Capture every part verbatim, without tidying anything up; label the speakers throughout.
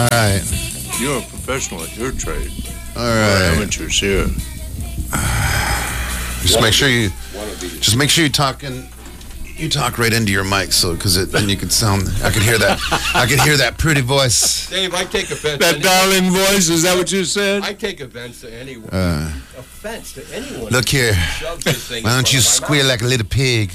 Speaker 1: All right.
Speaker 2: You're a professional at your trade.
Speaker 1: All right.
Speaker 2: We're amateurs here.
Speaker 1: Just make sure you, just make sure you talk in, you talk right into your mic, so because it then you can sound. I can hear that. I can hear that pretty voice.
Speaker 3: Dave, I take offense.
Speaker 2: That darling voice. Is that what you said?
Speaker 3: I take offense to anyone.
Speaker 1: Uh,
Speaker 3: offense to anyone.
Speaker 1: Look here. Why don't you squeal like a little pig?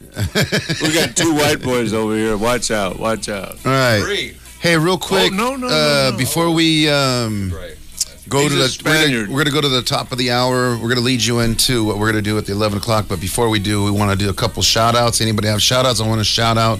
Speaker 2: We got two white boys over here. Watch out. Watch out.
Speaker 1: All right.
Speaker 3: Three.
Speaker 1: Hey, real quick.
Speaker 2: Oh, no, no,
Speaker 1: uh,
Speaker 2: no, no.
Speaker 1: Before we um,
Speaker 3: Right.
Speaker 1: go
Speaker 2: He's
Speaker 1: to
Speaker 2: a
Speaker 1: the, we're
Speaker 2: Spaniard.
Speaker 1: gonna, we're gonna go to the top of the hour. We're gonna lead you into what we're gonna do at the eleven o'clock. But before we do, we want to do a couple shout outs. Anybody have shout outs? I want to shout out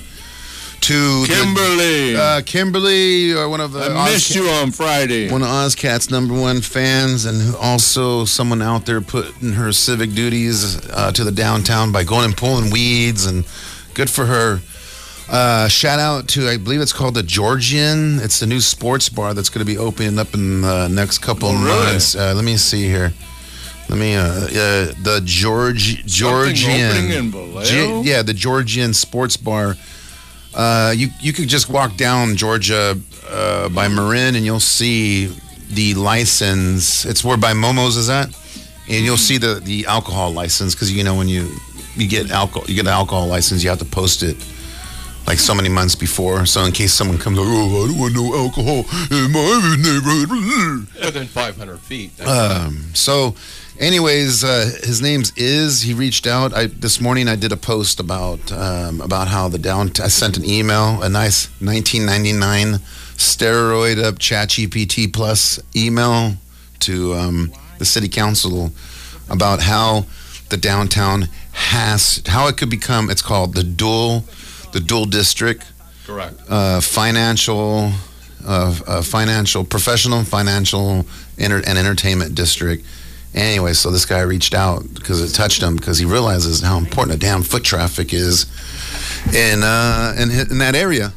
Speaker 1: to
Speaker 2: Kimberly.
Speaker 1: The, uh, Kimberly, or one of the
Speaker 2: I missed
Speaker 1: Oz-
Speaker 2: you on Friday.
Speaker 1: one of OzCat's number one fans, and who also someone out there putting her civic duties uh, to the downtown by going and pulling weeds, and good for her. Uh, shout out to, I believe it's called the Georgian. It's the new sports bar that's going to be opening up in the next couple
Speaker 2: Oh,
Speaker 1: of
Speaker 2: really?
Speaker 1: months. Uh, let me see here. Let me, uh, uh, the George, Georgian.
Speaker 2: opening in Vallejo?
Speaker 1: Ge- yeah, the Georgian sports bar. Uh, you you could just walk down Georgia uh, by Marin, and you'll see the license. It's where by Momo's is at, and you'll see the, the alcohol license, because you know when you you get alcohol you get an alcohol license, you have to post it like so many months before. So in case someone comes like, oh, I don't want no alcohol in my neighborhood.
Speaker 3: Within five hundred feet. That's
Speaker 1: Um, so, anyways, uh, his name's Iz. He reached out. I this morning I did a post about um, about how the down. I sent an email, a nice nineteen ninety-nine steroid up ChatGPT plus email to um, the city council about how the downtown has how it could become. It's called the dual the dual district.
Speaker 3: correct.
Speaker 1: Uh, financial, uh, uh, financial, professional, financial, enter- and entertainment district. Anyway, so this guy reached out because it touched him, because he realizes how important a damn foot traffic is in uh, in, in that area.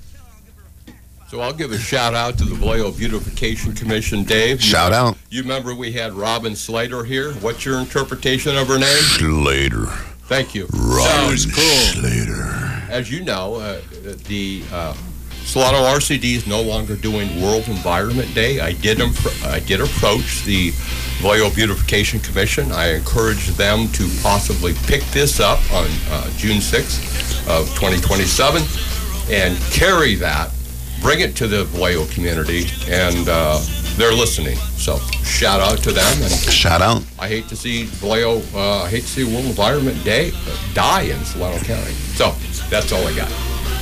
Speaker 3: So I'll give a shout out to the Vallejo Beautification Commission, Dave.
Speaker 1: Shout out.
Speaker 3: You remember we had Robin Slater here. What's your interpretation of her name?
Speaker 1: Slater.
Speaker 3: Thank you.
Speaker 1: Robin
Speaker 3: So,
Speaker 1: Slater.
Speaker 3: as you know, uh, the uh, Solano R C D is no longer doing World Environment Day. I did impro- I did approach the Vallejo Beautification Commission. I encouraged them to possibly pick this up on uh, June sixth of twenty twenty-seven and carry that, bring it to the Vallejo community, and uh, they're listening. So shout out to them. And
Speaker 1: Shout out.
Speaker 3: I hate to see Vallejo, uh, I hate to see World Environment Day die in Solano County. So that's all I got.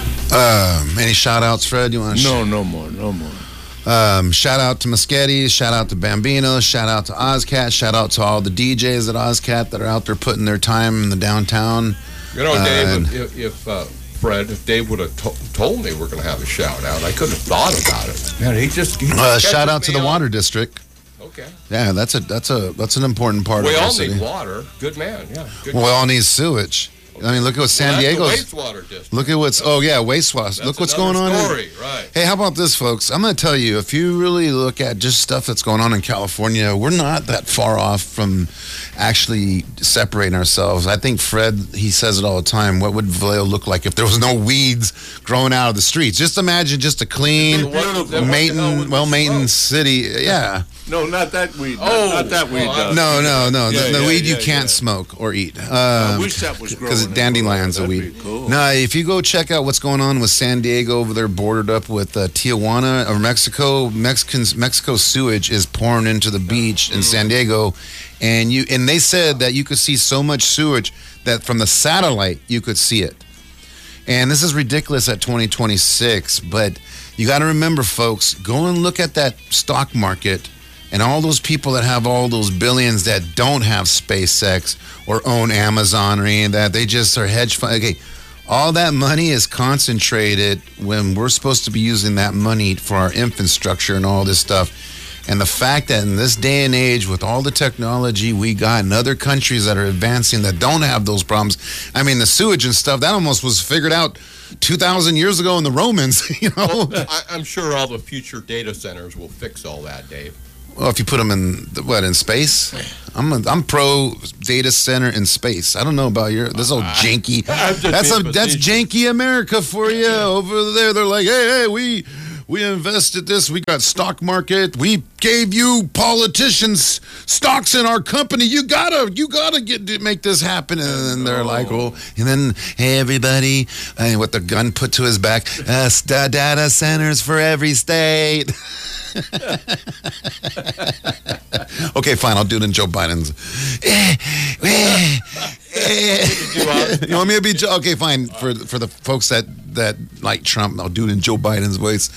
Speaker 1: Um, any shout outs, Fred? You want to
Speaker 2: No, no more, no more.
Speaker 1: Um, shout out to Muschetti, shout out to Bambino, shout out to OzCat, shout out to all the D Js at OzCat that are out there putting their time in the downtown.
Speaker 3: You know,
Speaker 1: Uh,
Speaker 3: Dave,
Speaker 1: and-
Speaker 3: if, if uh, Fred, if Dave would have to- told me we're going to have a shout out, I couldn't have thought about it. Man, he just he
Speaker 1: Uh,
Speaker 3: catches
Speaker 1: shout out to
Speaker 3: me
Speaker 1: the
Speaker 3: on-
Speaker 1: Water District.
Speaker 3: Okay.
Speaker 1: Yeah, that's a that's a that's an important part
Speaker 3: We
Speaker 1: of our
Speaker 3: all
Speaker 1: city.
Speaker 3: need water. Good man. Yeah. Good
Speaker 1: We all need sewage. I mean, look at what San
Speaker 3: well,
Speaker 1: Diego's.
Speaker 3: that's the wastewater district.
Speaker 1: Look at what's. Oh yeah, wastewater.
Speaker 3: That's
Speaker 1: Look what's going
Speaker 3: another
Speaker 1: on. in-
Speaker 3: Story, right.
Speaker 1: Hey, how about this, folks? I'm going to tell you, if you really look at just stuff that's going on in California, we're not that far off from actually separating ourselves. I think Fred, he says it all the time. What would Vallejo look like if there was no weeds growing out of the streets? Just imagine just a clean,
Speaker 3: What- what- what the hell
Speaker 1: maintained,
Speaker 3: would
Speaker 1: well-maintained
Speaker 3: smoke?
Speaker 1: city. Yeah.
Speaker 2: No, not that weed.
Speaker 3: Oh,
Speaker 2: not that weed.
Speaker 3: well,
Speaker 2: Doug.
Speaker 1: No, no, no.
Speaker 2: Yeah,
Speaker 1: the the
Speaker 2: yeah,
Speaker 1: weed you
Speaker 2: yeah,
Speaker 1: can't
Speaker 2: yeah.
Speaker 1: smoke or eat.
Speaker 2: I
Speaker 1: Um,
Speaker 2: wish that was growing.
Speaker 1: because
Speaker 2: in
Speaker 1: dandelion's a
Speaker 2: Vallejo.
Speaker 1: weed.
Speaker 2: That'd be cool.
Speaker 1: No, if you go check out what's going on with San Diego over there, bordered up with uh, Tijuana or Mexico, Mexicans, Mexico sewage is pouring into the beach in San Diego, and you and they said that you could see so much sewage that from the satellite you could see it. And this is ridiculous at twenty twenty-six, but you got to remember, folks, go and look at that stock market. And all those people that have all those billions that don't have SpaceX or own Amazon or any of that, they just are hedge fund. Okay, all that money is concentrated when we're supposed to be using that money for our infrastructure and all this stuff. And the fact that in this day and age, with all the technology we got in other countries that are advancing that don't have those problems, I mean, the sewage and stuff, that almost was figured out two thousand years ago in the Romans, you know?
Speaker 3: Well, I, I'm sure all the future data centers will fix all that, Dave.
Speaker 1: Well, if you put them in what in space, I'm a, I'm pro data center in space. I don't know about your this old janky.
Speaker 3: I'm just
Speaker 1: That's a
Speaker 3: being
Speaker 1: that's
Speaker 3: facetious.
Speaker 1: janky America for you over there. They're like, hey, hey, we we invested this. We got stock market. We gave you politicians stocks in our company. You gotta, you gotta get make this happen. And then they're like, oh, and then hey, everybody, and with the gun put to his back, uh, data centers for every state. Okay, fine. I'll do it in Joe Biden's. You want me to be Joe? Okay, fine. For for the folks that, that like Trump, I'll do it in Joe Biden's voice.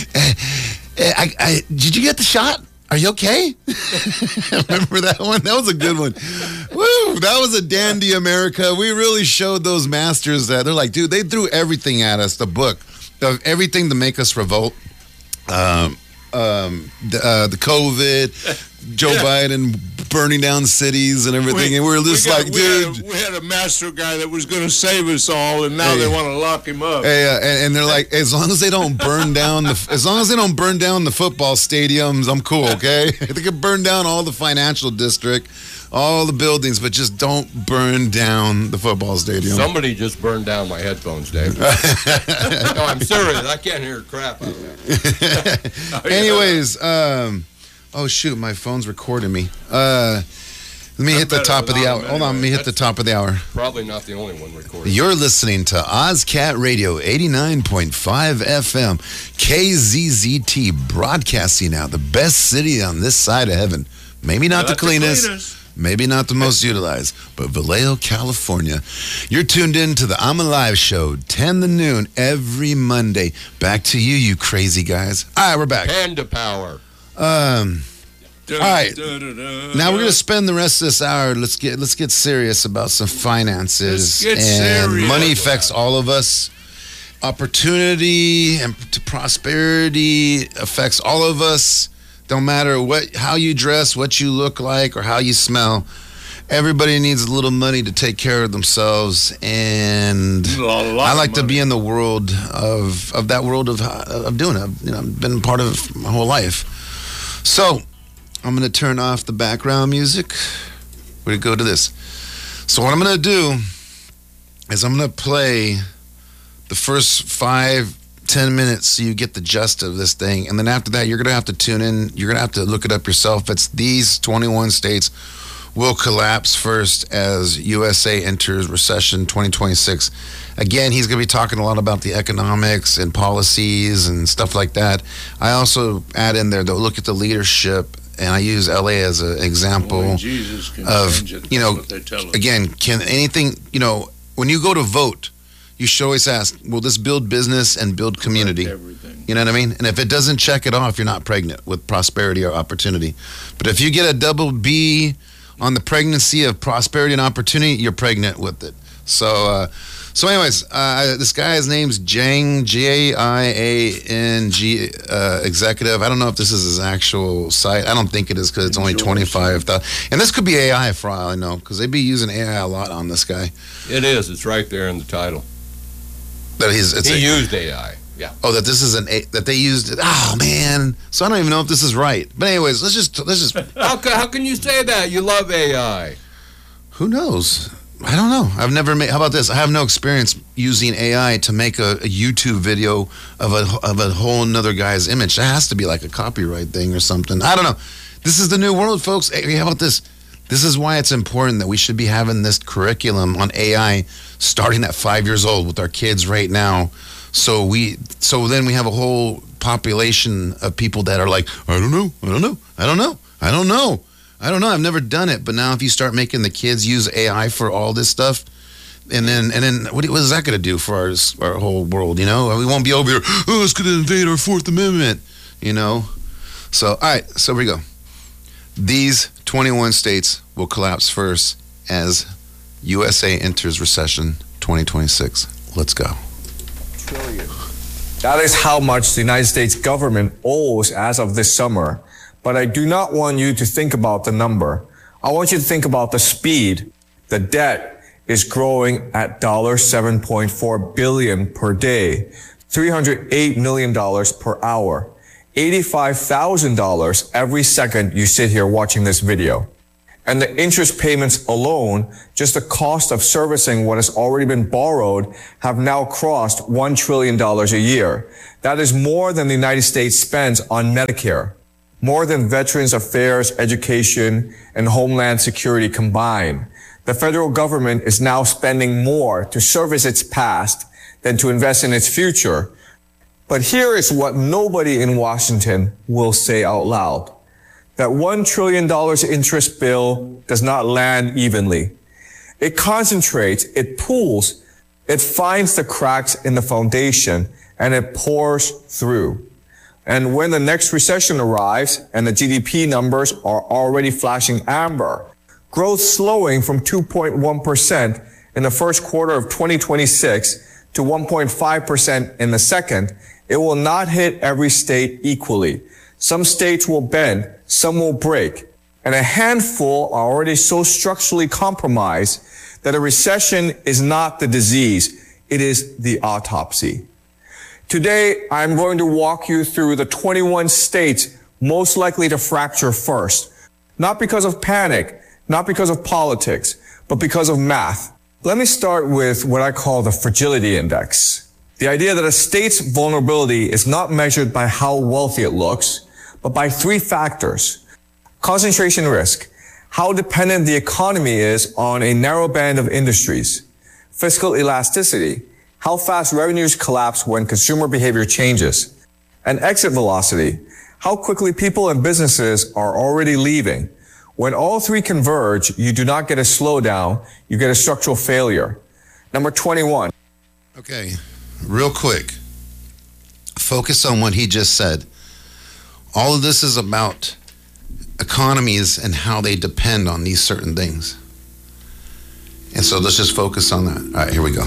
Speaker 1: I, I, did you get the shot? Are you okay? Remember that one? That was a good one. Woo! That was a dandy America. We really showed those masters that. They're like, dude, they threw everything at us. The book of everything to make us revolt. Um, um, the, uh, the COVID, Joe yeah. Biden burning down cities and everything, we, and we were just we got, like,
Speaker 2: we
Speaker 1: dude.
Speaker 2: Had a, we had a master guy that was going to save us all, and now hey, they want to lock him up.
Speaker 1: Hey, uh, and, and they're like, as long as they don't burn down the, as long as they don't burn down the football stadiums, I'm cool. Okay, they could burn down all the financial district, all the buildings, but just don't burn down the football stadium.
Speaker 3: Somebody just burned down my headphones, Dave. No, I'm serious. I can't hear crap out of there.
Speaker 1: Anyways, um, oh shoot, my phone's recording me. Uh, let me I'm hit the top of the hour. Anyway. Hold on, let me hit That's the top of the hour.
Speaker 3: Probably not the only one recording.
Speaker 1: You're listening to OzCat Radio, eighty-nine point five F M, K Z Z T, broadcasting out the best city on this side of heaven. Maybe not, not the cleanest. The cleanest. Maybe not the most utilized, but Vallejo, California. You're tuned in to the I'm Alive show, ten to noon, every Monday. Back to you, you crazy guys. All right, we're back.
Speaker 3: Panda power.
Speaker 1: Um, all right. Now we're going to spend the rest of this hour. Let's get let's get serious about some finances.
Speaker 2: Let's get
Speaker 1: and
Speaker 2: serious.
Speaker 1: Money affects all of us. Opportunity and to prosperity affects all of us. Don't matter what, how you dress, what you look like, or how you smell. Everybody needs a little money to take care of themselves, and I like to be in the world of of that world of of doing it. You know, I've been part of it my whole life. So I'm going to turn off the background music. We're going to go to this. So what I'm going to do is I'm going to play the first five. ten minutes so you get the gist of this thing, and then after that you're gonna have to tune in, you're gonna have to look it up yourself. It's these twenty-one states will collapse first as U S A enters recession twenty twenty-six. Again, he's gonna be talking a lot about the economics and policies and stuff like that. I also add in there though, look at the leadership, and I use L A as an example.
Speaker 2: Only Jesus can
Speaker 1: of
Speaker 2: change it.
Speaker 1: You know,
Speaker 2: That's what they tell us.
Speaker 1: Again, can anything, you know, when you go to vote, you should always ask, will this build business and build community?
Speaker 2: Everything.
Speaker 1: You know what I mean? And if it doesn't check it off, you're not pregnant with prosperity or opportunity. But if you get a double B on the pregnancy of prosperity and opportunity, you're pregnant with it. So, uh, so anyways, uh, this guy's name's Jang, J I A N G, uh, executive. I don't know if this is his actual site. I don't think it is because it's only twenty-five thousand. And this could be A I for all I know, because they be using A I a lot on this guy.
Speaker 3: It is. It's right there in the title.
Speaker 1: That he's, it's
Speaker 3: he
Speaker 1: a,
Speaker 3: used A I, yeah.
Speaker 1: Oh, that this is an A, that they used it. Oh man, so I don't even know if this is right. But anyways, let's just let's just.
Speaker 3: How can, how can you say that? You love A I.
Speaker 1: Who knows? I don't know. I've never made. How about this? I have no experience using A I to make a, a YouTube video of a of a whole another guy's image. That has to be like a copyright thing or something. I don't know. This is the new world, folks. Hey, how about this? This is why it's important that we should be having this curriculum on A I starting at five years old with our kids right now. So we, so then we have a whole population of people that are like, I don't know, I don't know, I don't know, I don't know, I don't know. I've never done it, but now if you start making the kids use A I for all this stuff, and then and then what, what is that going to do for our our whole world? You know, we won't be over here. Oh, it's going to invade our Fourth Amendment. You know, so all right, so here we go. These twenty-one states will collapse first as U S A enters recession twenty twenty-six. Let's go.
Speaker 4: Trillion. That is how much the United States government owes as of this summer. But I do not want you to think about the number. I want you to think about the speed. The debt is growing at seven point four billion dollars per day, three hundred eight million dollars per hour, eighty-five thousand dollars every second you sit here watching this video. And the interest payments alone, just the cost of servicing what has already been borrowed, have now crossed one trillion dollars a year. That is more than the United States spends on Medicare, more than Veterans Affairs, education, and Homeland Security combined. The federal government is now spending more to service its past than to invest in its future. But here is what nobody in Washington will say out loud. That one trillion dollars interest bill does not land evenly. It concentrates, it pools, it finds the cracks in the foundation, and it pours through. And when the next recession arrives and the G D P numbers are already flashing amber, growth slowing from two point one percent in the first quarter of twenty twenty-six to one point five percent in the second, it will not hit every state equally. Some states will bend, some will break, and a handful are already so structurally compromised that a recession is not the disease, it is the autopsy. Today, I'm going to walk you through the twenty-one states most likely to fracture first. Not because of panic, not because of politics, but because of math. Let me start with what I call the fragility index. The idea that a state's vulnerability is not measured by how wealthy it looks, but by three factors. Concentration risk, how dependent the economy is on a narrow band of industries. Fiscal elasticity, how fast revenues collapse when consumer behavior changes. And exit velocity, how quickly people and businesses are already leaving. When all three converge, you do not get a slowdown, you get a structural failure. Number twenty-one.
Speaker 1: Okay, real quick. Focus on what he just said. All of this is about economies and how they depend on these certain things. And so let's just focus on that. All right, here we go.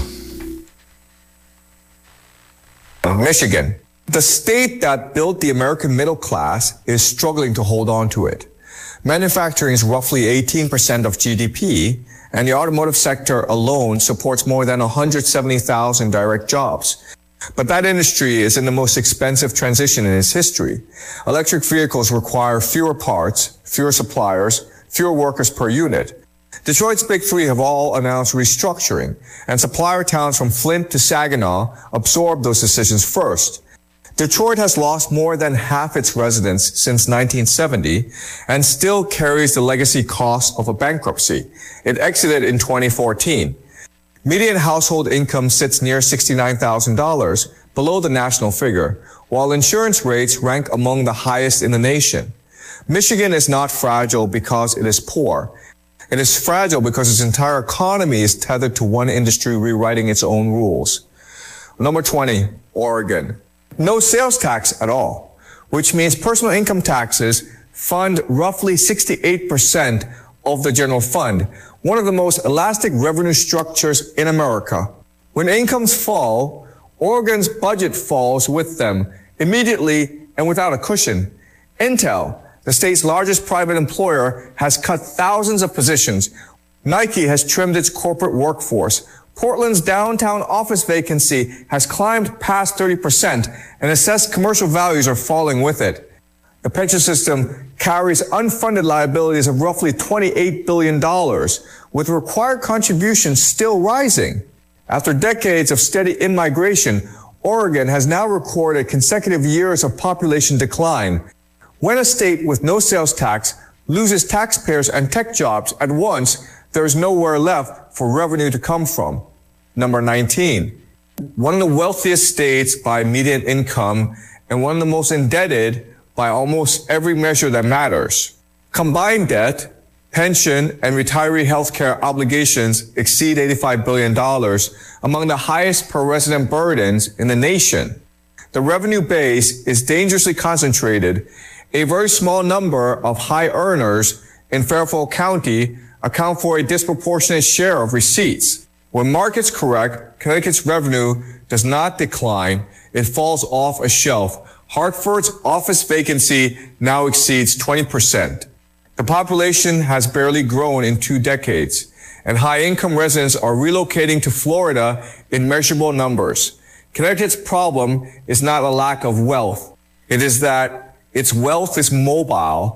Speaker 4: Michigan. The state that built the American middle class is struggling to hold on to it. Manufacturing is roughly eighteen percent of G D P, and the automotive sector alone supports more than one hundred seventy thousand direct jobs. But that industry is in the most expensive transition in its history. Electric vehicles require fewer parts, fewer suppliers, fewer workers per unit. Detroit's big three have all announced restructuring, and supplier towns from Flint to Saginaw absorbed those decisions first. Detroit has lost more than half its residents since nineteen seventy and still carries the legacy cost of a bankruptcy. It exited in twenty fourteen. Median household income sits near sixty-nine thousand dollars, below the national figure, while insurance rates rank among the highest in the nation. Michigan is not fragile because it is poor. It is fragile because its entire economy is tethered to one industry rewriting its own rules. Number twenty, Oregon. No sales tax at all, which means personal income taxes fund roughly sixty-eight percent of the general fund, one of the most elastic revenue structures in America. When incomes fall, Oregon's budget falls with them immediately and without a cushion. Intel, the state's largest private employer, has cut thousands of positions. Nike has trimmed its corporate workforce. Portland's downtown office vacancy has climbed past thirty percent, and assessed commercial values are falling with it. The pension system carries unfunded liabilities of roughly twenty-eight billion dollars, with required contributions still rising. After decades of steady in-migration, Oregon has now recorded consecutive years of population decline. When a state with no sales tax loses taxpayers and tech jobs at once, there is nowhere left for revenue to come from. Number nineteen, one of the wealthiest states by median income and one of the most indebted by almost every measure that matters. Combined debt, pension, and retiree healthcare obligations exceed eighty-five billion dollars, among the highest per resident burdens in the nation. The revenue base is dangerously concentrated. A very small number of high earners in Fairfield County account for a disproportionate share of receipts. When markets correct, Connecticut's revenue does not decline, it falls off a shelf. Hartford's office vacancy now exceeds twenty percent. The population has barely grown in two decades, and high-income residents are relocating to Florida in measurable numbers. Connecticut's problem is not a lack of wealth. It is that its wealth is mobile,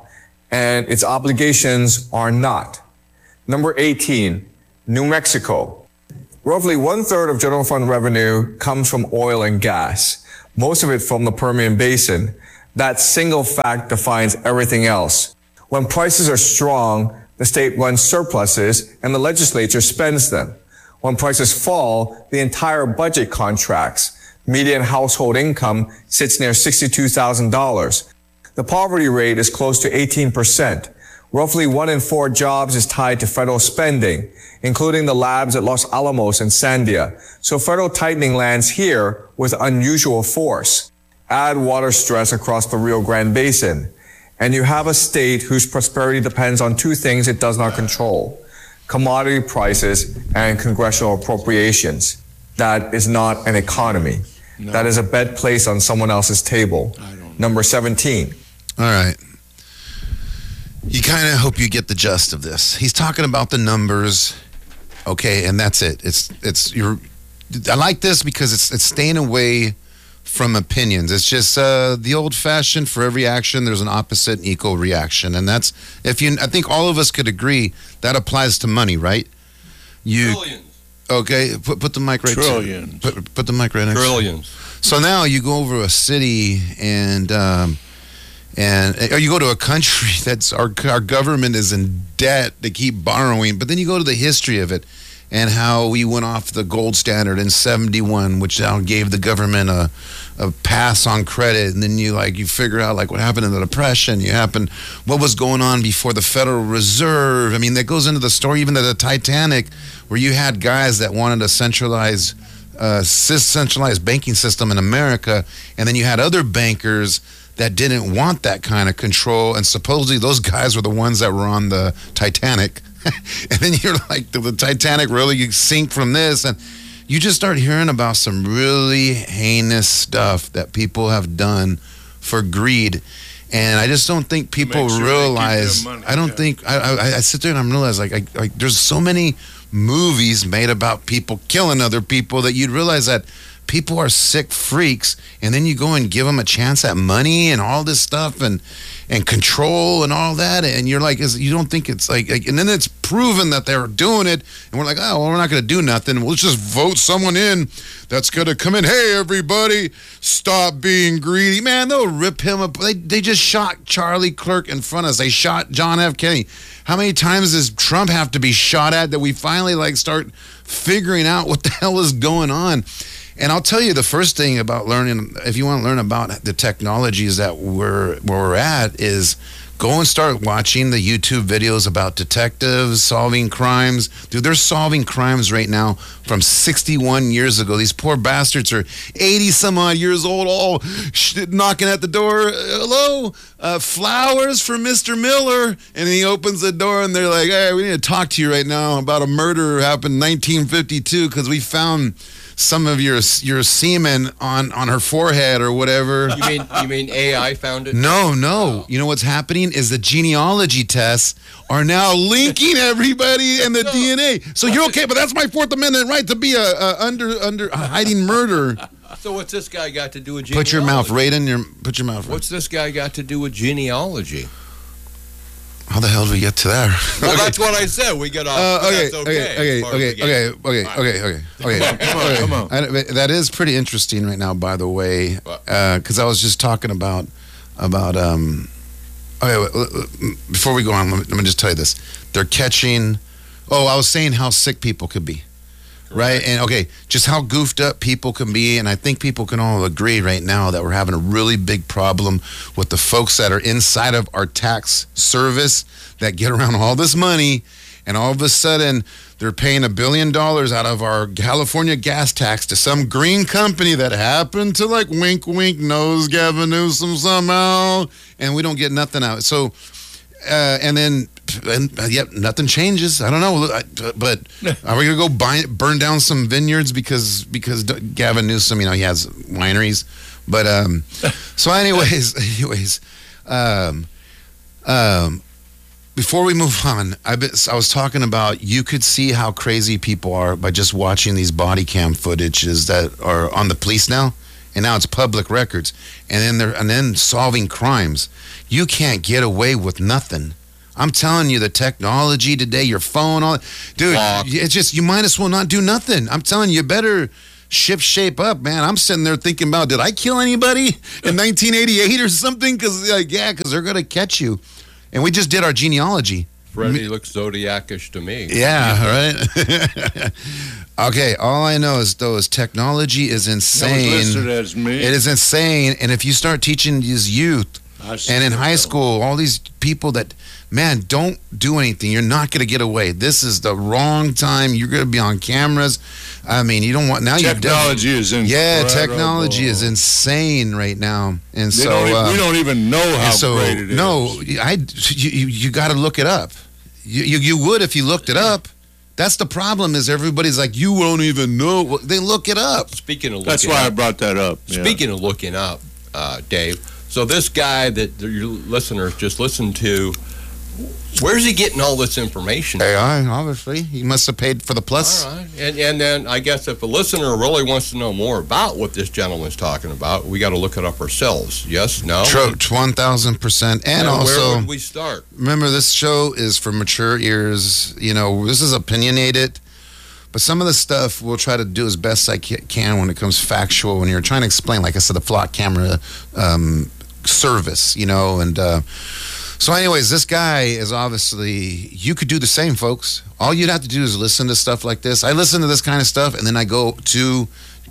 Speaker 4: and its obligations are not. Number eighteen, New Mexico. Roughly one third of general fund revenue comes from oil and gas, most of it from the Permian Basin. That single fact defines everything else. When prices are strong, the state runs surpluses and the legislature spends them. When prices fall, the entire budget contracts. Median household income sits near sixty-two thousand dollars. The poverty rate is close to eighteen percent. Roughly one in four jobs is tied to federal spending, including the labs at Los Alamos and Sandia. So federal tightening lands here with unusual force. Add water stress across the Rio Grande Basin, and you have a state whose prosperity depends on two things it does not control: commodity prices and congressional appropriations. That is not an economy. No. That is a bet placed on someone else's table. Number seventeen.
Speaker 1: All right. You kind of hope you get the gist of this. He's talking about the numbers, okay, and that's it. It's it's you're. I like this because it's it's staying away from opinions. It's just uh, the old-fashioned, for every action, there's an opposite and equal reaction, and that's if you. I think all of us could agree that applies to money, right? You.
Speaker 3: Trillions.
Speaker 1: Okay, put put the mic right.
Speaker 2: Trillions.
Speaker 1: To, put put the mic right next.
Speaker 3: Trillions.
Speaker 1: So now you go over a city and. Um, And or you go to a country that's our our government is in debt to keep borrowing, but then you go to the history of it and how we went off the gold standard in seventy-one, which now gave the government a a pass on credit, and then you like you figure out like what happened in the Depression, you happen what was going on before the Federal Reserve. I mean, that goes into the story even to the Titanic, where you had guys that wanted a centralized uh, centralized banking system in America, and then you had other bankers that didn't want that kind of control, and supposedly those guys were the ones that were on the Titanic. And then you're like, did the Titanic really sink from this? And you just start hearing about some really heinous stuff that people have done for greed. And I just don't think people
Speaker 2: sure
Speaker 1: realize.
Speaker 2: Money,
Speaker 1: I don't
Speaker 2: yeah.
Speaker 1: think I, I, I sit there and I realize like, I, like there's so many movies made about people killing other people that you'd realize that people are sick freaks, and then you go and give them a chance at money and all this stuff and and control and all that, and you're like, is, you don't think it's like, like, and then it's proven that they're doing it, and we're like, oh, well, we're not going to do nothing. We'll just vote someone in that's going to come in. Hey, everybody, stop being greedy. Man, they'll rip him up. They, they just shot Charlie Clerk in front of us. They shot John F. Kennedy. How many times does Trump have to be shot at that we finally like start figuring out what the hell is going on? And I'll tell you the first thing about learning, if you want to learn about the technologies that we're where we're at, is go and start watching the YouTube videos about detectives solving crimes. Dude, they're solving crimes right now from sixty-one years ago. These poor bastards are eighty some odd years old, all sh- knocking at the door. Hello, uh, flowers for Mister Miller. And he opens the door and they're like, hey, we need to talk to you right now about a murder happened in nineteen fifty-two because we found some of your your semen on, on her forehead or whatever.
Speaker 3: You mean you mean A I found it?
Speaker 1: No, no. You know what's happening is the genealogy tests are now linking everybody and the
Speaker 3: No.
Speaker 1: D N A. So you're okay, but that's my Fourth Amendment right to be a, a under under a hiding murder.
Speaker 3: So what's this guy got to do with genealogy?
Speaker 1: Put your mouth right in your. Put your mouth. Right.
Speaker 3: What's this guy got to do with genealogy?
Speaker 1: How the hell did we get to there?
Speaker 3: Well, that's what I said. We got off.
Speaker 1: Uh, okay,
Speaker 3: that's
Speaker 1: okay,
Speaker 3: as
Speaker 1: okay,
Speaker 3: far as
Speaker 1: okay,
Speaker 3: we get.
Speaker 1: okay, okay, okay, okay, okay.
Speaker 2: Come on, come on.
Speaker 1: I, that is pretty interesting right now, by the way, because uh, I was just talking about about. Um, okay, wait, wait, before we go on, let me, let me just tell you this: they're catching. Oh, I was saying how sick people could be, right? And okay, just how goofed up people can be, and I think people can all agree right now that we're having a really big problem with the folks that are inside of our tax service that get around all this money, and all of a sudden they're paying a billion dollars out of our California gas tax to some green company that happened to like wink wink knows Gavin Newsom somehow, and we don't get nothing out. So uh, and then and uh, yep, nothing changes. I don't know, but are we gonna go buy, burn down some vineyards because because Gavin Newsom, you know, he has wineries, but um so anyways anyways um um before we move on, I, been, I was talking about you could see how crazy people are by just watching these body cam footages that are on the police now, and now it's public records, and then they're and then solving crimes. You can't get away with nothing. I'm telling you, the technology today, your phone, all dude,
Speaker 3: Lock.
Speaker 1: it's just you might as well not do nothing. I'm telling you, you better shift shape up, man. I'm sitting there thinking about, did I kill anybody in nineteen eighty-eight or something? Because like, yeah, because they're gonna catch you. And we just did our genealogy.
Speaker 3: Freddie looks Zodiac-ish to me.
Speaker 1: Yeah, right. Okay, all I know is though is technology is
Speaker 2: That was
Speaker 1: insane.
Speaker 2: listed as me.
Speaker 1: It is insane, and if you start teaching these youth
Speaker 2: I see
Speaker 1: and in
Speaker 2: that,
Speaker 1: high
Speaker 2: though.
Speaker 1: school, all these people that, man, don't do anything. You're not going to get away. This is the wrong time. You're going to be on cameras. I mean, you don't want now.
Speaker 2: Technology
Speaker 1: you're
Speaker 2: is incredible.
Speaker 1: yeah, technology is insane right now, and
Speaker 2: They
Speaker 1: so
Speaker 2: don't, e-
Speaker 1: uh,
Speaker 2: we don't even know how
Speaker 1: and so
Speaker 2: great it is.
Speaker 1: no, I you you, you got to look it up. You, you you would if you looked it up. That's the problem. Is everybody's like, you won't even know. Well, they look it up.
Speaker 3: Speaking of looking
Speaker 2: That's why
Speaker 3: up,
Speaker 2: I brought that up. yeah.
Speaker 3: Speaking of looking up, uh, Dave, so this guy that your listeners just listened to, where's he getting all this information?
Speaker 1: A I, obviously, he must have paid for the plus.
Speaker 3: All right. And, and then I guess if a listener really wants to know more about what this gentleman's talking about, we got to look it up ourselves. Yes? No?
Speaker 1: True, one thousand percent. And
Speaker 3: Now,
Speaker 1: also,
Speaker 3: where would we start?
Speaker 1: remember, this show is for mature ears. You know, this is opinionated, but some of the stuff we'll try to do as best I ca- can when it comes factual, when you're trying to explain, like I said, the flock camera um, service, you know, and uh, so anyways, this guy is obviously, you could do the same, folks. All you'd have to do is listen to stuff like this. I listen to this kind of stuff, and then I go to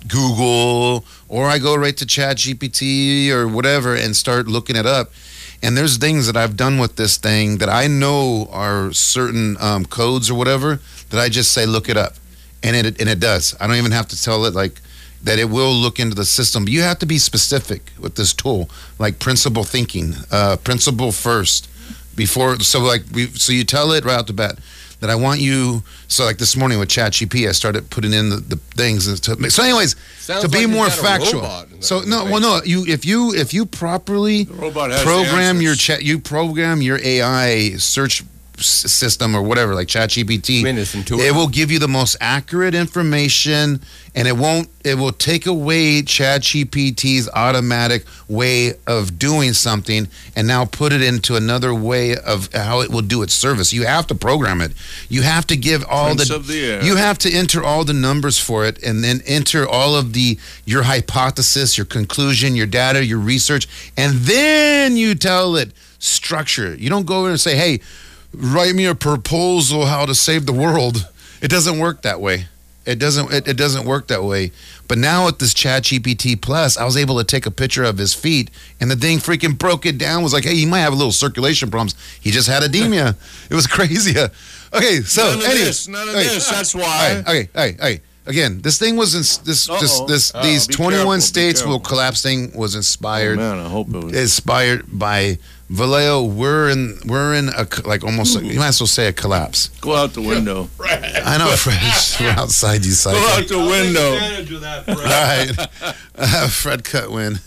Speaker 1: Google, or I go right to Chat G P T or whatever and start looking it up. And there's things that I've done with this thing that I know are certain um, codes or whatever that I just say, look it up. And it and it does. I don't even have to tell it like that it will look into the system. But you have to be specific with this tool, like principle thinking, uh, principle first, before. So like we, so you tell it right out the bat that I want you. So like this morning with ChatGPT, I started putting in the, the things. And to, so anyways,
Speaker 3: Sounds
Speaker 1: to be
Speaker 3: like he's
Speaker 1: more
Speaker 3: got a
Speaker 1: factual.
Speaker 3: robot in
Speaker 1: So
Speaker 3: that
Speaker 1: no, well no, you if you if you properly
Speaker 2: The robot has the
Speaker 1: program your
Speaker 2: answers.
Speaker 1: chat, you program your A I search s- system or whatever, like ChatGPT.
Speaker 3: I mean, it's intuitive.
Speaker 1: It will give you the most accurate information, and it won't. It will take away ChatGPT's automatic way of doing something, and now put it into another way of how it will do its service. You have to program it. You have to give all
Speaker 2: Prince
Speaker 1: the.
Speaker 2: of the air.
Speaker 1: You have to enter all the numbers for it, and then enter all of the your hypothesis, your conclusion, your data, your research, and then you tell it structure. You don't go in and say, "Hey, write me a proposal how to save the world." It doesn't work that way. It doesn't. It, it doesn't work that way. But now with this ChatGPT Plus, I was able to take a picture of his feet, and the thing freaking broke it down. Was like, hey, he might have a little circulation problems. He just had edema. It was crazy. Okay, so
Speaker 2: None of
Speaker 1: anyway,
Speaker 2: this, none of
Speaker 1: okay,
Speaker 2: this. That's
Speaker 1: all
Speaker 2: why.
Speaker 1: right, okay, all right, all right. Again, this thing was in this this
Speaker 2: Uh-oh.
Speaker 1: this
Speaker 2: Oh,
Speaker 1: these
Speaker 2: be
Speaker 1: twenty-one
Speaker 2: careful, be
Speaker 1: states will
Speaker 2: careful.
Speaker 1: collapse thing was
Speaker 2: Oh,
Speaker 1: inspired
Speaker 2: man, I hope it was.
Speaker 1: inspired by Vallejo. We're in we're in a co- like almost like, you might as well say a collapse.
Speaker 2: Go out the window.
Speaker 1: I know, Fred. We're outside, you
Speaker 2: Go
Speaker 1: psycho.
Speaker 2: out the window.
Speaker 3: Advantage of that,
Speaker 1: All right, uh, Fred Cutwin.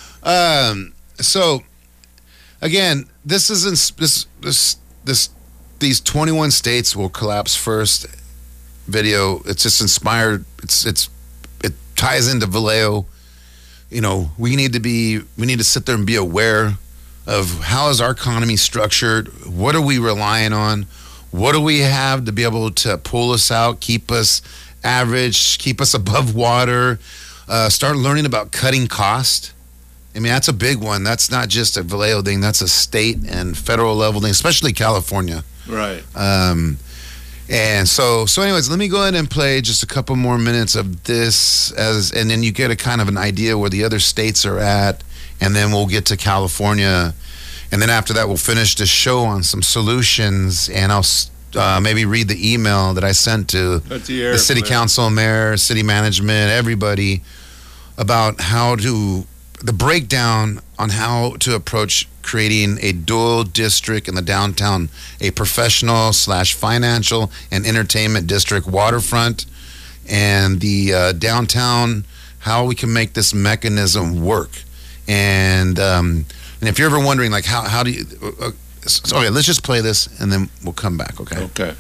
Speaker 1: Um, so again, this isn't this this this these twenty-one states will collapse first. Video. It's just inspired. It's it's it ties into Vallejo. You know, we need to be we need to sit there and be aware of how is our economy structured. What are we relying on? What do we have to be able to pull us out, keep us average, keep us above water? Uh, start learning about cutting cost. I mean, that's a big one. That's not just a Vallejo thing. That's a state and federal level thing, especially California.
Speaker 2: Right.
Speaker 1: Um, and so, so anyways, let me go ahead and play just a couple more minutes of this, as, and then you get a kind of an idea where the other states are at, and then we'll get to California, and then after that, we'll finish the show on some solutions, and I'll uh, maybe read the email that I sent to
Speaker 2: That's the,
Speaker 1: the city
Speaker 2: airplane.
Speaker 1: council, mayor, city management, everybody, about how to, the breakdown on how to approach creating a dual district in the downtown, a professional slash financial and entertainment district, waterfront, and the uh, downtown, how we can make this mechanism work. And um, and if you're ever wondering, like, how, how do you, uh, so, okay, let's just play this and then we'll come back, okay?
Speaker 2: Okay.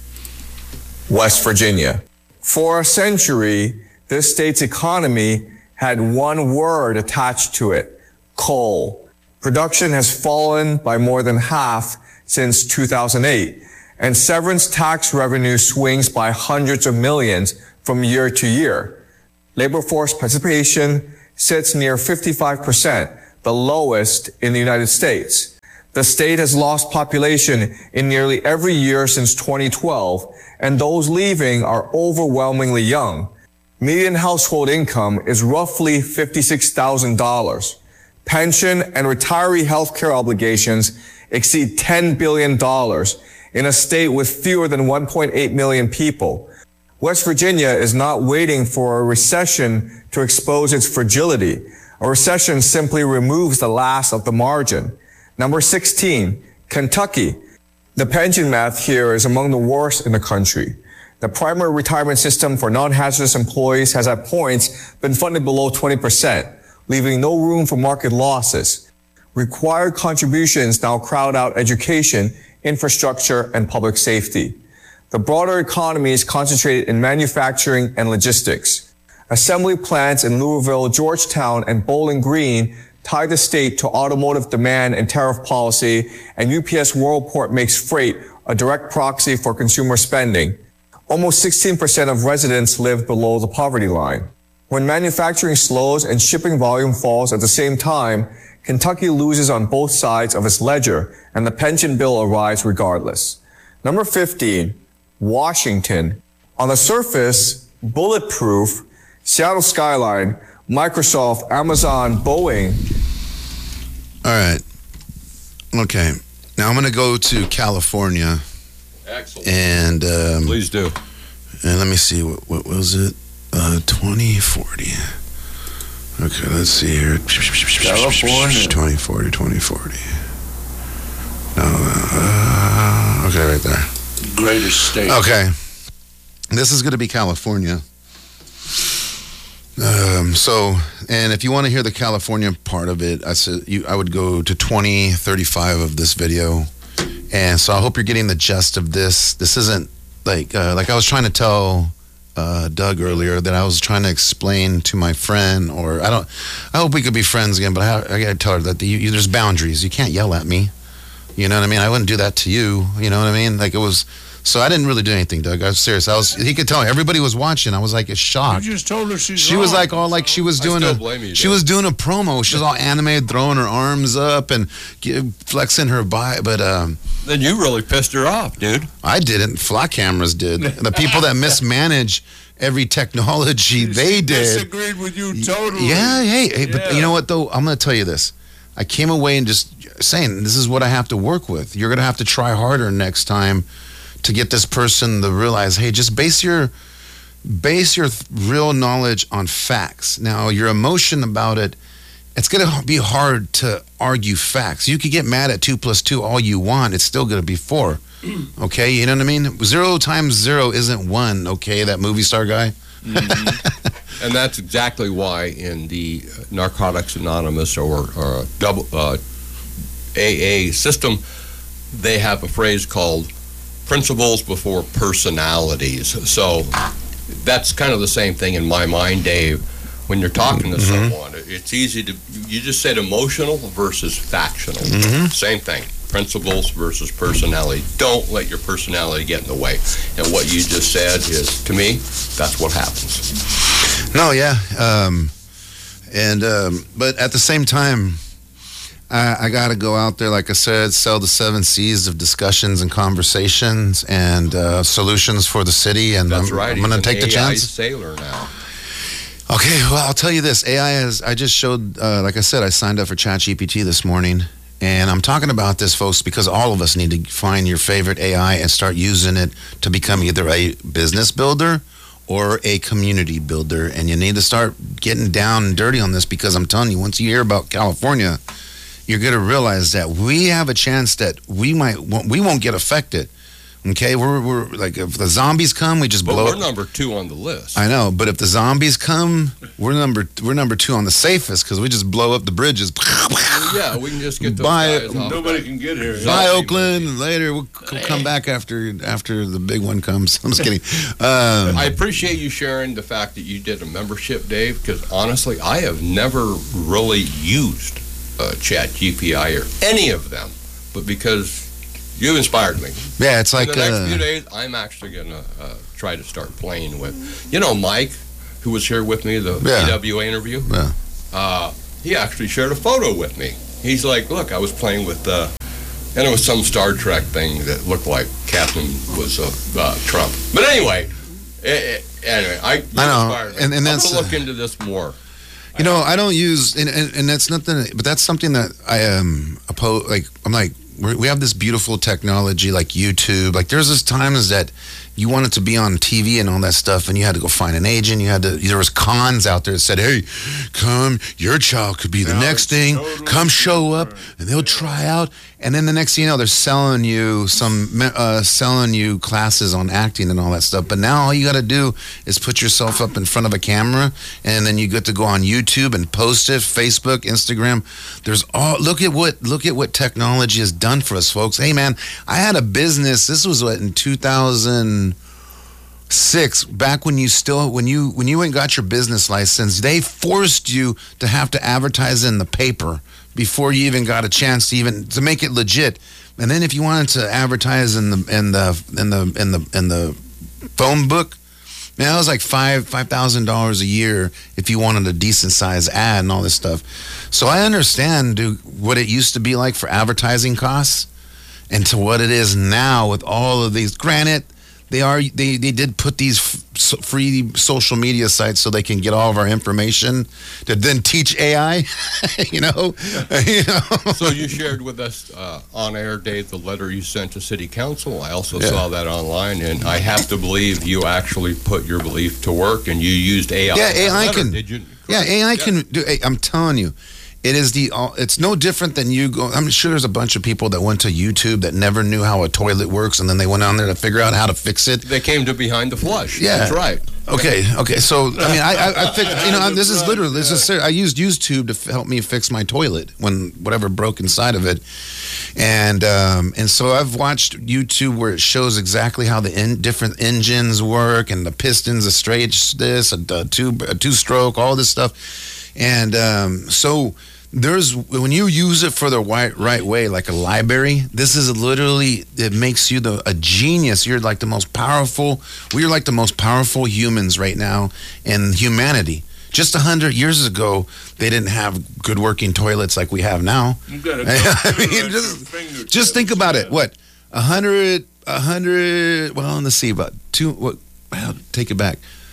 Speaker 4: West Virginia. For a century, this state's economy had one word attached to it, coal. Production has fallen by more than half since two thousand eight, and severance tax revenue swings by hundreds of millions from year to year. Labor force participation sits near fifty-five percent, the lowest in the United States. The state has lost population in nearly every year since twenty twelve, and those leaving are overwhelmingly young. Median household income is roughly fifty-six thousand dollars. Pension and retiree health care obligations exceed ten billion dollars in a state with fewer than one point eight million people. West Virginia is not waiting for a recession to expose its fragility. A recession simply removes the last of the margin. Number sixteen, Kentucky. The pension math here is among the worst in the country. The primary retirement system for non-hazardous employees has at points been funded below twenty percent, leaving no room for market losses. Required contributions now crowd out education, infrastructure, and public safety. The broader economy is concentrated in manufacturing and logistics. Assembly plants in Louisville, Georgetown, and Bowling Green tie the state to automotive demand and tariff policy, and U P S Worldport makes freight a direct proxy for consumer spending. Almost sixteen percent of residents live below the poverty line. When manufacturing slows and shipping volume falls at the same time, Kentucky loses on both sides of its ledger, and the pension bill arrives regardless. Number fifteen, Washington. On the surface, bulletproof, Seattle skyline, Microsoft, Amazon, Boeing.
Speaker 1: All right. Okay. Now I'm going to go to California.
Speaker 3: Excellent.
Speaker 1: And um,
Speaker 3: Please do.
Speaker 1: And let me see, what, what was it? Uh, twenty forty. Okay, let's see here.
Speaker 2: California.
Speaker 1: twenty forty, twenty forty. No, uh, okay, right there.
Speaker 2: Greatest state.
Speaker 1: Okay. This is going to be California. Um, so, and if you want to hear the California part of it, I said you, I would go to twenty thirty-five of this video. And so I hope you're getting the gist of this. This isn't like, uh, like I was trying to tell uh, Doug earlier that I was trying to explain to my friend, or I don't, I hope we could be friends again, but I, I got to tell her that the, you, there's boundaries. You can't yell at me. You know what I mean? I wouldn't do that to you. You know what I mean? Like it was, so I didn't really do anything, Doug. I was serious. I was, he could tell everybody was watching. I was like, shocked.
Speaker 2: You just told her she's
Speaker 1: She
Speaker 2: wrong.
Speaker 1: was like all like she was doing
Speaker 3: I
Speaker 1: a
Speaker 3: still blame you,
Speaker 1: she
Speaker 3: Dave.
Speaker 1: was doing a promo. She was all animated, throwing her arms up and get, flexing her bi. But um,
Speaker 3: Then you really pissed her off, dude.
Speaker 1: I didn't. Flock cameras did. The people that mismanage every technology, they
Speaker 2: She
Speaker 1: did.
Speaker 2: disagreed with you totally.
Speaker 1: Yeah, hey, hey but
Speaker 2: Yeah.
Speaker 1: you know what though? I'm going to tell you this. I came away and just saying, this is what I have to work with. You're going to have to try harder next time to get this person to realize, hey, just base your base your th- real knowledge on facts. Now, your emotion about it, it's going to be hard to argue facts. You could get mad at two plus two all you want. It's still going to be four. Okay, you know what I mean? Zero times zero isn't one. Okay, that movie star guy.
Speaker 3: Mm-hmm. And that's exactly why in the Narcotics Anonymous or, or double, uh, A A system, they have a phrase called principles before personalities. So that's kind of the same thing in my mind, Dave. When you're talking to
Speaker 1: Mm-hmm.
Speaker 3: someone, it's easy to, you just said emotional versus factional.
Speaker 1: Mm-hmm.
Speaker 3: Same thing. Principles versus personality. Don't let your personality get in the way. And what you just said is, to me, that's what happens.
Speaker 1: No, yeah. Um, and um, but at the same time, I, I got to go out there, like I said, sell the seven C's of discussions and conversations and uh, solutions for the city. And
Speaker 3: That's
Speaker 1: I'm,
Speaker 3: right.
Speaker 1: I'm going to
Speaker 3: He's
Speaker 1: take
Speaker 3: an
Speaker 1: the
Speaker 3: A I
Speaker 1: chance.
Speaker 3: sailor now.
Speaker 1: Okay, well, I'll tell you this. A I is, I just showed, uh, like I said, I signed up for ChatGPT this morning. And I'm talking about this, folks, because all of us need to find your favorite A I and start using it to become either a business builder or a community builder. And you need to start getting down and dirty on this, because I'm telling you, once you hear about California, you're going to realize that we have a chance that we might, we won't get affected, Okay, we're we're like if the zombies come, we just
Speaker 3: But
Speaker 1: blow.
Speaker 3: we're
Speaker 1: up.
Speaker 3: number two on the list.
Speaker 1: I know, but if the zombies come, we're number we're number two on the safest because we just blow up the bridges.
Speaker 3: Yeah, we can just get those
Speaker 1: Bye.
Speaker 3: guys off.
Speaker 2: Nobody can get here.
Speaker 1: Bye,
Speaker 3: Zombie
Speaker 1: Oakland. And later we'll, we'll come back after after the big one comes. I'm just kidding. Um,
Speaker 3: I appreciate you sharing the fact that you did a membership, Dave, because honestly, I have never really used uh, Chat G P I or any of them, but because you inspired me.
Speaker 1: yeah, it's like
Speaker 3: In the next
Speaker 1: uh,
Speaker 3: few days, I'm actually going to uh, try to start playing with, you know, Mike, who was here with me, the
Speaker 1: Yeah.
Speaker 3: P W A interview.
Speaker 1: Yeah.
Speaker 3: Uh, he actually shared a photo with me. He's like, look, I was playing with, uh, and it was some Star Trek thing that looked like Captain was uh, uh, Trump. But anyway, eh, eh, anyway, I, you
Speaker 1: I know,
Speaker 3: inspired me.
Speaker 1: and- and
Speaker 3: I'm
Speaker 1: that's,
Speaker 3: going to look
Speaker 1: uh,
Speaker 3: into this more.
Speaker 1: You know, I don't use, and, and, and that's nothing, but that's something that I am opposed. Like, I'm like, we're, we have this beautiful technology like YouTube. Like, there's this times that you wanted to be on T V and all that stuff, and you had to go find an agent. You had to, there was cons out there that said, hey, come, your child could be the
Speaker 2: Now
Speaker 1: next
Speaker 2: it's
Speaker 1: thing.
Speaker 2: totally
Speaker 1: Come show up,
Speaker 2: different.
Speaker 1: and they'll try out. And then the next thing you know, they're selling you some, uh, selling you classes on acting and all that stuff. But now all you got to do is put yourself up in front of a camera, and then you get to go on YouTube and post it, Facebook, Instagram. There's all look at what look at what technology has done for us, folks. Hey, man, I had a business. This was what in two thousand six, back when you still when you when you went and got your business license, they forced you to have to advertise in the paper before you even got a chance to even to make it legit. And then if you wanted to advertise in the in the in the in the in the phone book, man, that was like five five thousand dollars a year if you wanted a decent size ad and all this stuff. So I understand, dude, what it used to be like for advertising costs, and to what it is now with all of these. Granted, they are they, they did put these f- so- free social media sites so they can get all of our information to then teach A I. you know, you know.
Speaker 3: So you shared with us uh, on air, Dave, the letter you sent to City Council. I also
Speaker 1: Yeah.
Speaker 3: saw that online, and I have to believe you actually put your belief to work, and you used A I.
Speaker 1: Yeah,
Speaker 3: in that
Speaker 1: A I
Speaker 3: letter,
Speaker 1: can-
Speaker 3: Did you?
Speaker 1: Yeah, A I can do. I'm telling you, it is the. It's no different than you go. I'm sure there's a bunch of people that went to YouTube that never knew how a toilet works, and then they went on there to figure out how to fix it.
Speaker 3: They came to behind the flush.
Speaker 1: Yeah.
Speaker 3: That's right.
Speaker 1: Okay, okay. So I mean, I, I, I fixed. You know, I'm- this is literally. This is serious. I used YouTube to f- help me fix my toilet when whatever broke inside of it, and um, and so I've watched YouTube where it shows exactly how the in, different engines work and the pistons, a straight this, a, a two a two stroke, all this stuff, and um, so. There's when you use it for the right, right way, like a library. This is literally it makes you the a genius. You're like the most powerful. We're like the most powerful humans right now in humanity. Just a hundred years ago, they didn't have good working toilets like we have now.
Speaker 2: You gotta go
Speaker 1: I
Speaker 2: through
Speaker 1: mean,
Speaker 2: at
Speaker 1: just,
Speaker 2: your fingertips.
Speaker 1: just think about it.
Speaker 2: Yeah.
Speaker 1: What a hundred, a hundred. Well, let's see about two. What? Well, take it back.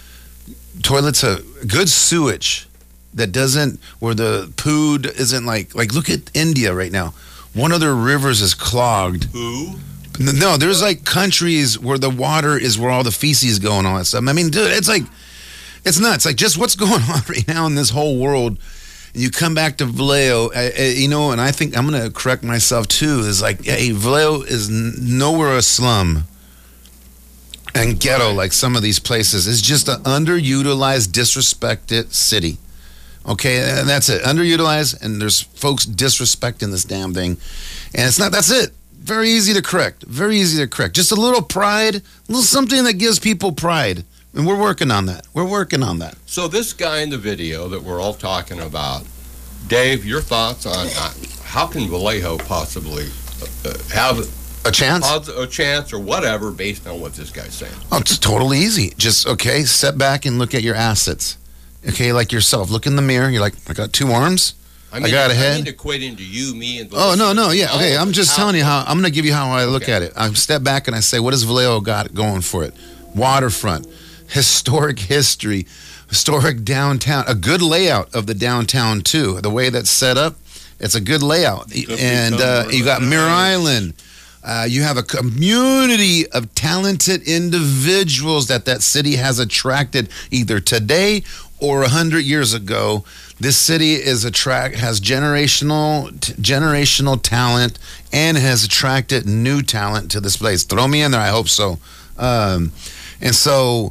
Speaker 1: Toilets, a good sewage. That doesn't, where the poo isn't like, like look at India right now. One of their rivers is clogged.
Speaker 3: Who?
Speaker 1: No, there's like countries where the water is where all the feces go and all that stuff. I mean, dude, it's like, it's nuts. Like just what's going on right now in this whole world. And you come back to Vallejo, uh, uh, you know, and I think I'm going to correct myself too, is like, hey, Vallejo is n- nowhere a slum and ghetto like some of these places. It's just an underutilized, disrespected city. Okay, and that's it. Underutilized, and there's folks disrespecting this damn thing. And it's not, that's it. Very easy to correct. Very easy to correct. Just a little pride, a little something that gives people pride. And we're working on that. We're working on that.
Speaker 3: So this guy in the video that we're all talking about, Dave, your thoughts on uh, how can Vallejo possibly uh, have
Speaker 1: A chance?
Speaker 3: odds, a chance or whatever based on what this guy's saying?
Speaker 1: Oh, it's totally easy. Just, okay, step back and look at your assets. Okay, like yourself. Look in the mirror. You're like, I got two arms.
Speaker 3: I mean,
Speaker 1: got a head.
Speaker 3: I mean equating to you, me, and the
Speaker 1: Oh, no,
Speaker 3: listeners.
Speaker 1: no, yeah.
Speaker 3: All
Speaker 1: Okay,
Speaker 3: of
Speaker 1: I'm
Speaker 3: it.
Speaker 1: just
Speaker 3: How-
Speaker 1: telling you how, I'm going to give you how I look
Speaker 3: Okay.
Speaker 1: at it. I step back and I say, what does Vallejo got going for it? Waterfront, historic history, historic downtown, a good layout of the downtown, too. The way that's set up, it's a good layout. And uh, you got Mirror Island. Uh, you have a community of talented individuals that that city has attracted either today or a hundred years ago, this city is attract has generational t- generational talent and has attracted new talent to this place. Throw me in there. I hope so. Um, and so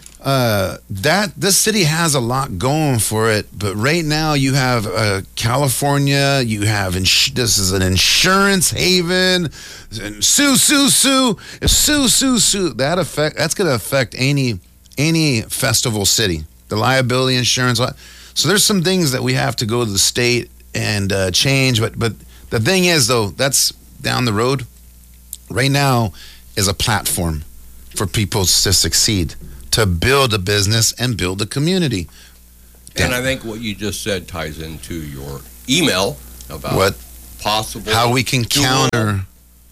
Speaker 1: uh, that this city has a lot going for it. But right now, you have uh, California. You have ins- this is an insurance haven. And sue, sue, sue, sue, sue, sue. That affect that's going to affect any any festival city. The liability insurance. So there's some things that we have to go to the state and uh, change. But but the thing is, though, that's down the road. Right now is a platform for people to succeed, to build a business and build a community.
Speaker 3: And I think what you just said ties into your email about
Speaker 1: what
Speaker 3: possible
Speaker 1: how we can
Speaker 3: dual-
Speaker 1: counter,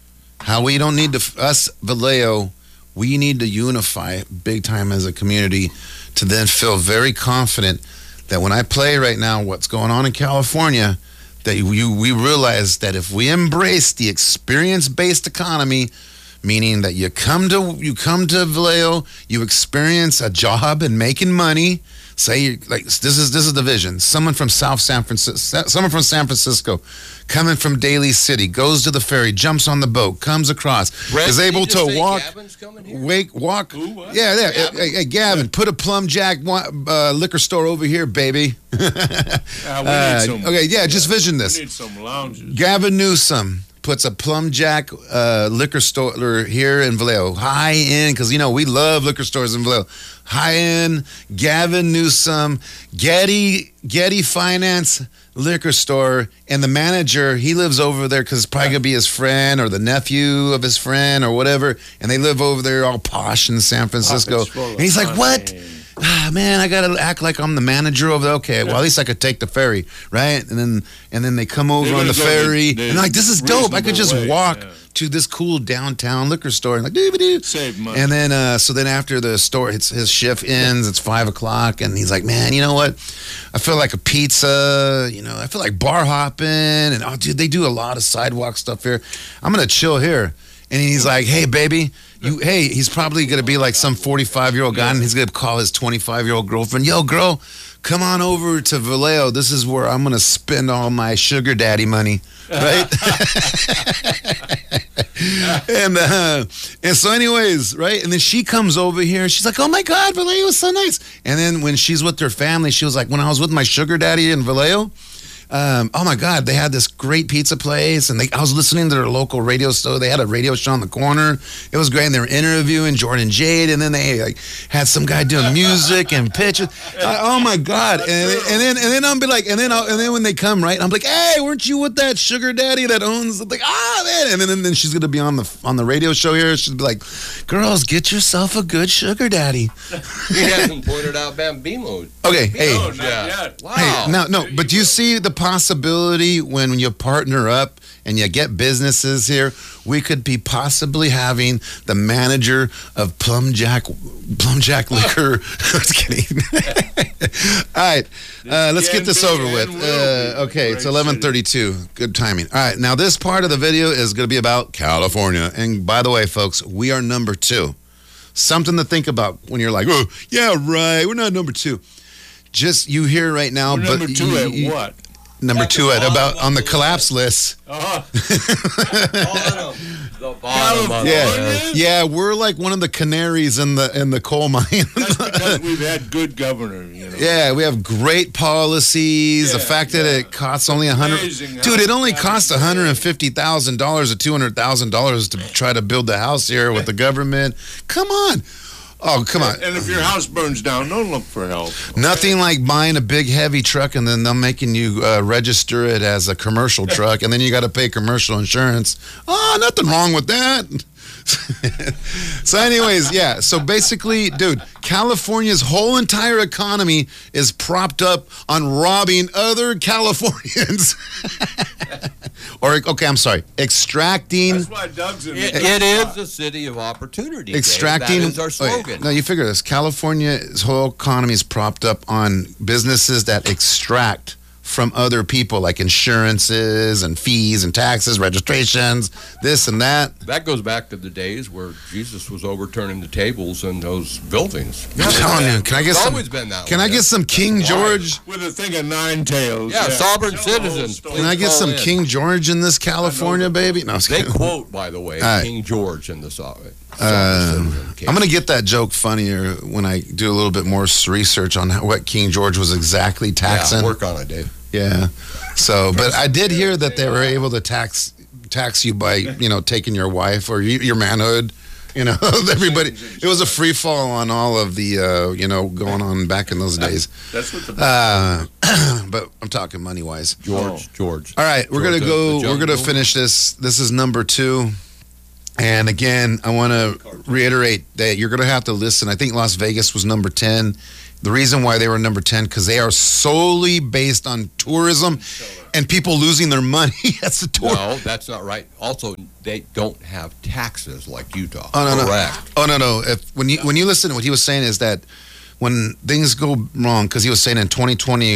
Speaker 1: how we don't need to, us, Vallejo, we need to unify big time as a community to then feel very confident that when I play right now what's going on in California, that you, we realize that if we embrace the experience-based economy, meaning that you come to you come to Vallejo, you experience a job and making money. Say you, like this is this is the vision. Someone from South San Francisco, someone from San Francisco, coming from Daly City, goes to the ferry, jumps on the boat, comes across,
Speaker 3: Brett,
Speaker 1: is able to walk,
Speaker 3: here?
Speaker 1: wake, walk.
Speaker 2: Who, what?
Speaker 1: Yeah, yeah.
Speaker 3: Gavin?
Speaker 1: Hey, hey, Gavin, put a Plum Jack uh, liquor store over here, baby.
Speaker 2: Uh, we need
Speaker 1: Uh,
Speaker 2: some,
Speaker 1: okay, yeah, just vision this.
Speaker 2: We need some lounges.
Speaker 1: Gavin Newsom puts a Plum Jack uh, liquor store here in Vallejo. High end, because, you know, we love liquor stores in Vallejo. High end, Gavin Newsom, Getty, Getty Finance liquor store. And the manager, he lives over there because it's probably going to be his friend or the nephew of his friend or whatever. And they live over there all posh in San Francisco.
Speaker 2: Pockets full of
Speaker 1: And he's like, what?
Speaker 2: money.
Speaker 1: Ah, man, I gotta act like I'm the manager over there. Okay, well at least I could take the ferry, right? And then and then they come over
Speaker 2: They're
Speaker 1: on the
Speaker 2: gonna go
Speaker 1: ferry,
Speaker 2: the- the
Speaker 1: and like this is dope. I could just
Speaker 2: reasonable way,
Speaker 1: walk
Speaker 2: yeah.
Speaker 1: to this cool downtown liquor store and like doo doo.
Speaker 2: Save money.
Speaker 1: And then uh, so then after the store, it's, his shift ends. It's five o'clock, and he's like, man, you know what? I feel like a pizza. You know, I feel like bar hopping, and oh, dude, they do a lot of sidewalk stuff here. I'm gonna chill here. And he's like, hey, baby, you, hey, he's probably going to be like some forty-five-year-old guy, and he's going to call his twenty-five-year-old girlfriend, yo, girl, come on over to Vallejo. This is where I'm going to spend all my sugar daddy money, right? and uh, and so anyways, right? And then she comes over here, and she's like, oh, my God, Vallejo is so nice. And then when she's with her family, she was like, when I was with my sugar daddy in Vallejo, Um, oh my God, they had this great pizza place, and they, I was listening to their local radio show. They had a radio show on the corner. It was great. And they were interviewing Jordan Jade, and then they like had some guy doing music and pitches. I, oh my God! And, and then and then I'll be like, and then I'll, and then when they come, right, I'm like, hey, weren't you with that sugar daddy that owns? Like, ah, man. And then and then she's gonna be on the on the radio show here. She'll be like, girls, get yourself a good sugar daddy.
Speaker 3: He hasn't pointed out Bambino.
Speaker 1: Okay, hey.
Speaker 2: No, not
Speaker 3: Yeah.
Speaker 2: yet.
Speaker 3: Wow.
Speaker 1: Hey, no, no, but do you see the possibility when you partner up and you get businesses here, we could be possibly having the manager of Plum Jack, Plum Jack Liquor. Just kidding. All right, uh, let's get this over with. Uh, okay, it's eleven thirty-two. Good timing. All right, now this part of the video is going to be about California. And by the way, folks, we are number two. Something to think about when you're like, oh, yeah, right, we're not number two. Just you hear right now,
Speaker 2: We're
Speaker 1: but
Speaker 2: number two
Speaker 1: you-
Speaker 2: at
Speaker 1: you-
Speaker 2: what?
Speaker 1: Number
Speaker 3: At the
Speaker 1: two at
Speaker 3: bottom
Speaker 1: about
Speaker 3: of
Speaker 1: on the
Speaker 3: the
Speaker 1: collapse list.
Speaker 2: Uh-huh.
Speaker 3: Bottom. The bottom of
Speaker 1: Yeah,
Speaker 2: California?
Speaker 1: yeah, we're like one of the canaries in the in the coal mine.
Speaker 2: That's because we've had good governors, you know.
Speaker 1: Yeah, we have great policies. the
Speaker 2: Yeah,
Speaker 1: fact that
Speaker 2: yeah.
Speaker 1: it costs only a hundred,
Speaker 2: Amazing how
Speaker 1: dude, it only
Speaker 2: fast
Speaker 1: costs a hundred and fifty thousand dollars or two hundred thousand dollars to try to build the house here with the government. Come on, oh come on.
Speaker 2: And if your house burns down, don't look for help.
Speaker 1: Nothing like buying a big heavy truck and then them making you uh, register it as a commercial truck, and then you got to pay commercial insurance. Oh, nothing wrong with that. So anyways, yeah, so basically, dude, California's whole entire economy is propped up on robbing other Californians. Or, okay, I'm sorry, extracting,
Speaker 2: That's why Doug's in
Speaker 3: It,
Speaker 2: the
Speaker 3: it is a city of opportunity. Dave.
Speaker 1: extracting.
Speaker 3: That is our
Speaker 1: wait,
Speaker 3: slogan.
Speaker 1: no, you figure this. California's whole economy is propped up on businesses that extract from other people, like insurances and fees and taxes, registrations, this and that.
Speaker 3: That goes back to the days where Jesus was overturning the tables in those buildings.
Speaker 1: I'm telling you, can I get
Speaker 3: It's
Speaker 1: some?
Speaker 3: always been that
Speaker 1: Can
Speaker 3: way.
Speaker 1: I get some King George?
Speaker 2: With a thing of nine tails.
Speaker 3: Yeah, sovereign
Speaker 2: Tell the whole
Speaker 3: citizens.
Speaker 2: story.
Speaker 1: Can I get
Speaker 3: Call
Speaker 1: some
Speaker 3: in.
Speaker 1: King George in this California, baby? No, I was
Speaker 3: They
Speaker 1: kidding.
Speaker 3: quote, by the way,
Speaker 1: All right.
Speaker 3: King George in the sovereign.
Speaker 1: Uh, I'm going to get that joke funnier when I do a little bit more s- research on how, what King George was exactly taxing.
Speaker 3: Yeah, work on it, Dave.
Speaker 1: Yeah. So, but I did hear that they were able to tax tax you by, you know, taking your wife or you, your manhood. You know, everybody. It was a free fall on all of the, uh, you know, going on back in those days.
Speaker 2: That's what the.
Speaker 1: Uh, but I'm talking money wise.
Speaker 3: George, George.
Speaker 1: All right, we're
Speaker 3: George
Speaker 1: gonna
Speaker 3: of
Speaker 1: go.
Speaker 3: the
Speaker 1: We're gonna
Speaker 3: jungle.
Speaker 1: finish this. This is number two. And again, I want to reiterate that you're going to have to listen. I think Las Vegas was number ten. The reason why they were number ten, because they are solely based on tourism and people losing their money. That's the tour.
Speaker 3: No, that's not right. Also, they don't have taxes like Utah.
Speaker 1: Oh, no, no.
Speaker 3: Correct.
Speaker 1: Oh, no, no. If, when, you, when you listen, what he was saying is that when things go wrong, because he was saying in twenty twenty,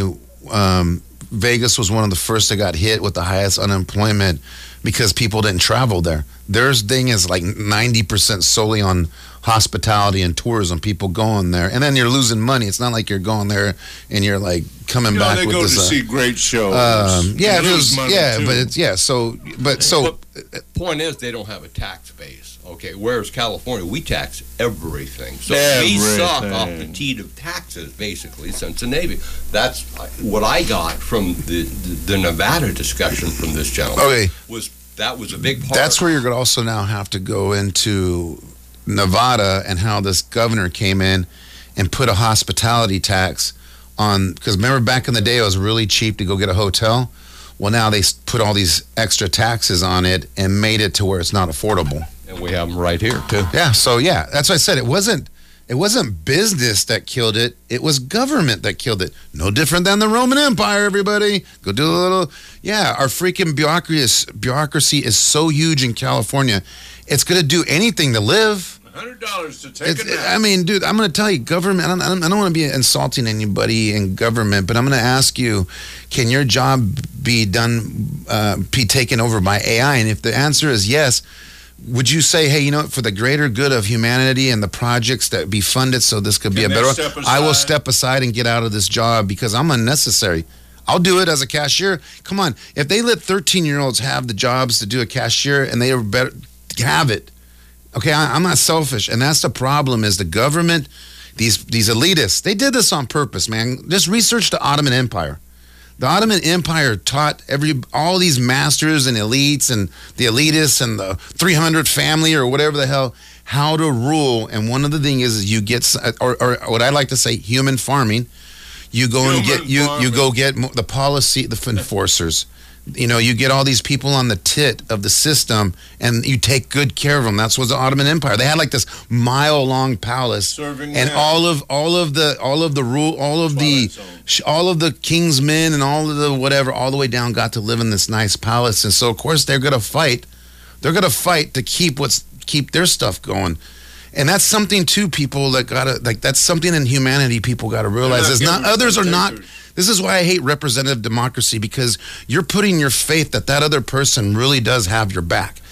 Speaker 1: um, Vegas was one of the first that got hit with the highest unemployment because people didn't travel there. Their thing is like ninety percent solely on hospitality and tourism, people going there. And then you're losing money. It's not like you're going there and you're like coming
Speaker 2: You know,
Speaker 1: back
Speaker 2: they
Speaker 1: with
Speaker 2: go
Speaker 1: this.
Speaker 2: to
Speaker 1: uh,
Speaker 2: see great shows.
Speaker 1: um, yeah,
Speaker 2: And
Speaker 1: if it
Speaker 2: lose
Speaker 1: was,
Speaker 2: money,
Speaker 1: yeah,
Speaker 2: too.
Speaker 1: but it's, yeah, so, but so,
Speaker 3: Point is, they don't have a tax base. Okay, whereas California, we tax everything. So we
Speaker 2: Everything.
Speaker 3: suck off the teat of taxes, basically, since the Navy. That's what I got from the the, the Nevada discussion from this gentleman.
Speaker 1: okay.
Speaker 3: Was that was a big part.
Speaker 1: That's where you're going to also now have to go into Nevada and how this governor came in and put a hospitality tax on, because remember back in the day it was really cheap to go get a hotel. Well, now they s- put all these extra taxes on it and made it to where it's not affordable.
Speaker 3: and we have them right here too.
Speaker 1: Yeah, so yeah, that's what I said. It wasn't it wasn't business that killed it. It was government that killed it. No different than the Roman Empire, everybody. Go do a little. Yeah, our freaking bureaucracy is, bureaucracy is so huge in California. It's going to do anything to live.
Speaker 2: one hundred dollars to take
Speaker 1: It's,
Speaker 2: a nap.
Speaker 1: I mean, dude, I'm going to tell you, government, I don't, I don't, I don't want to be insulting anybody in government, but I'm going to ask you, can your job be done, uh, be taken over by A I? And if the answer is yes, would you say, hey, you know what, for the greater good of humanity and the projects that be funded so this could be
Speaker 2: Can
Speaker 1: a
Speaker 2: they
Speaker 1: better,
Speaker 2: step
Speaker 1: I will
Speaker 2: aside?
Speaker 1: step aside and get out of this job because I'm unnecessary. I'll do it as a cashier. Come on. If they let thirteen-year-olds have the jobs to do a cashier and they are better, have it. Okay, I, I'm not selfish, and that's the problem. Is the government, these these elitists, they did this on purpose, man. Just research the Ottoman Empire. The Ottoman Empire taught every all these masters and elites and the elitists and the three hundred family or whatever the hell how to rule. And one of the things is, is you get, or, or what I like to say, human farming. You go and
Speaker 2: Human
Speaker 1: get you you
Speaker 2: farming.
Speaker 1: go get mo- the policy, the enforcers. You know, you get all these people on the tit of the system, and you take good care of them. That's what the Ottoman Empire. They had like this mile-long palace,
Speaker 2: Serving
Speaker 1: and
Speaker 2: them.
Speaker 1: all of all of the all of the rule, all of the
Speaker 2: Twilight Zone.
Speaker 1: sh- all of the king's men, and all of the whatever, all the way down, got to live in this nice palace. And so, of course, they're gonna fight. They're gonna fight to keep what's keep their stuff going. And that's something too, people that gotta like. That's something in humanity people gotta realize.
Speaker 2: not
Speaker 1: Is not
Speaker 2: giving
Speaker 1: others are not.
Speaker 2: takers.
Speaker 1: This is why I hate representative democracy, because you're putting your faith that that other person really does have your back.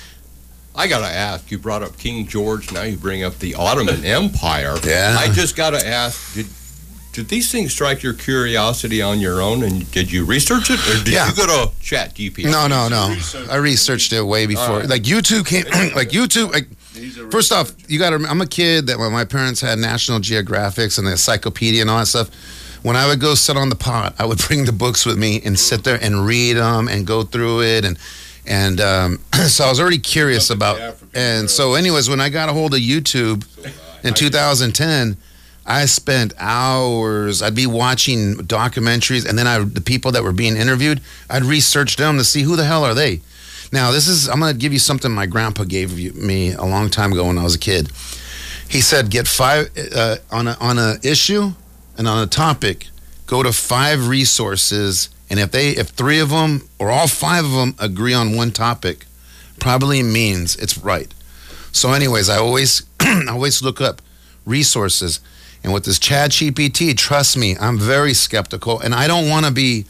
Speaker 3: I got to ask, you brought up King George, now you bring up the Ottoman Empire.
Speaker 1: Yeah.
Speaker 3: I just got to ask, did, did these things strike your curiosity on your own, and did you research it, or did
Speaker 1: Yeah.
Speaker 3: you go to Chat G P T?
Speaker 1: No, no, no.
Speaker 2: research.
Speaker 1: I researched it way before.
Speaker 3: All right.
Speaker 1: Like YouTube came. Like YouTube. Like
Speaker 2: He's a
Speaker 1: first off,
Speaker 2: researcher.
Speaker 1: you got to. I'm a kid that when my parents had National Geographics and the encyclopedia and all that stuff. When I would go sit on the pot, I would bring the books with me and sit there and read them and go through it, and and um, so I was already curious
Speaker 2: Look at
Speaker 1: about.
Speaker 2: the African
Speaker 1: And
Speaker 2: girls.
Speaker 1: so, anyways, when I got a hold of YouTube in two thousand ten, I spent hours. I'd be watching documentaries, and then I the people that were being interviewed, I'd research them to see who the hell are they. Now, this is I'm going to give you something my grandpa gave you, me a long time ago when I was a kid. He said, get five uh, on a on a issue. And on a topic, go to five resources, and if they, if three of them or all five of them agree on one topic, probably means it's right. So, anyways, I always, I always look up resources, and with this Chat G P T, trust me, I'm very skeptical, and I don't want to be.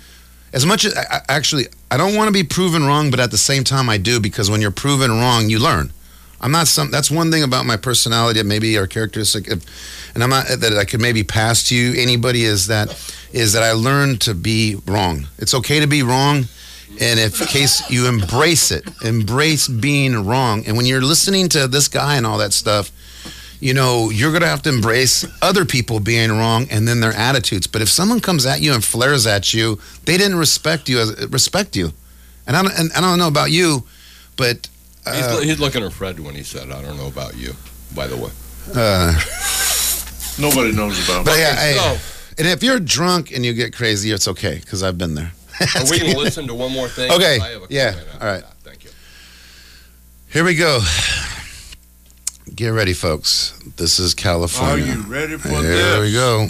Speaker 1: as much as, I, I, actually, I don't want to be proven wrong, but at the same time I do, because when you're proven wrong, you learn. I'm not some, that's one thing about my personality, maybe our characteristic, and I'm not, that I could maybe pass to you, anybody, is that, is that I learned to be wrong. It's okay to be wrong, and if in case you embrace it, embrace being wrong. And when you're listening to this guy and all that stuff, you know, you're going to have to embrace other people being wrong and then their attitudes. But if someone comes at you and flares at you, they didn't respect you as respect you. And I don't, and I don't know about you, but uh,
Speaker 3: he's, he's looking at Fred when he said, "I don't know about you." By the way,
Speaker 1: uh,
Speaker 2: nobody knows about.
Speaker 1: But yeah,
Speaker 3: Okay,
Speaker 1: I,
Speaker 3: so-
Speaker 1: and if you're drunk and you get crazy, it's okay, because I've been there.
Speaker 3: are we going to listen to one more thing?
Speaker 1: Okay,
Speaker 3: I have a
Speaker 1: yeah,
Speaker 3: comment after
Speaker 1: all right.
Speaker 3: that. Thank you.
Speaker 1: Here we go. Get ready, folks. This is
Speaker 2: Are
Speaker 1: California.
Speaker 2: you ready for
Speaker 1: Here
Speaker 2: this?
Speaker 1: we go.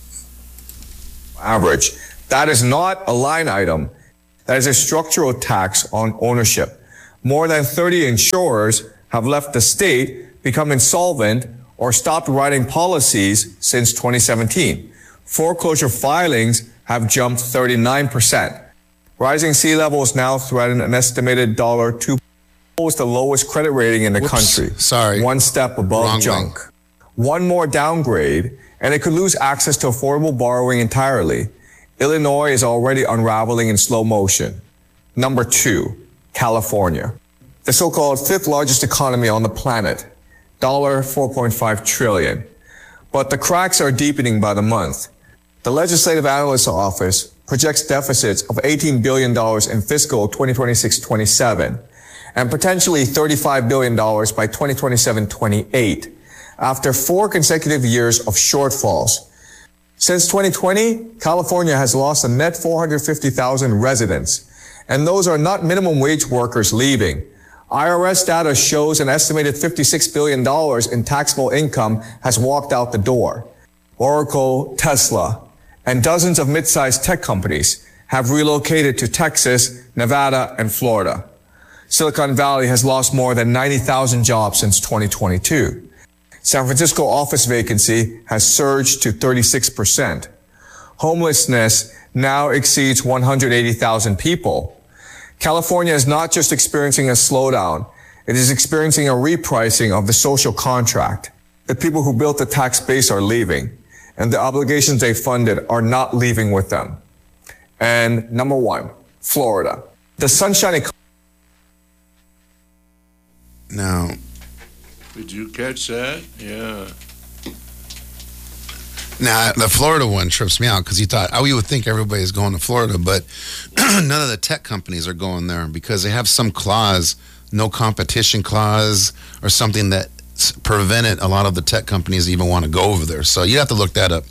Speaker 4: Average. That is not a line item. That is a structural tax on ownership. More than thirty insurers have left the state, become insolvent, or stopped writing policies since twenty seventeen. Foreclosure filings have jumped thirty-nine percent. Rising sea levels now threaten an estimated dollar two. Is the lowest credit rating in the
Speaker 1: Whoops,
Speaker 4: country.
Speaker 1: sorry.
Speaker 4: One step above
Speaker 1: Wrong
Speaker 4: junk. One more downgrade, and it could lose access to affordable borrowing entirely. Illinois is already unraveling in slow motion. Number two, California. The so-called fifth largest economy on the planet. four point five trillion dollars. But the cracks are deepening by the month. The Legislative Analyst's Office projects deficits of eighteen billion dollars in fiscal twenty twenty-six twenty-seven. And potentially thirty-five billion dollars by twenty twenty-seven twenty-eight, after four consecutive years of shortfalls. Since twenty twenty, California has lost a net four hundred fifty thousand residents, and those are not minimum wage workers leaving. I R S data shows an estimated fifty-six billion dollars in taxable income has walked out the door. Oracle, Tesla, and dozens of mid-sized tech companies have relocated to Texas, Nevada, and Florida. Silicon Valley has lost more than ninety thousand jobs since twenty twenty-two. San Francisco office vacancy has surged to thirty-six percent. Homelessness now exceeds one hundred eighty thousand people. California is not just experiencing a slowdown, it is experiencing a repricing of the social contract. The people who built the tax base are leaving, and the obligations they funded are not leaving with them. And number one, Florida. The sunshine economy.
Speaker 1: Now,
Speaker 2: Did you catch that? Yeah.
Speaker 1: now the Florida one trips me out, because you thought, oh, you would think everybody's going to Florida, but none of the tech companies are going there because they have some clause, no competition clause, or something that s- prevented a lot of the tech companies even want to go over there. So you have to look that up.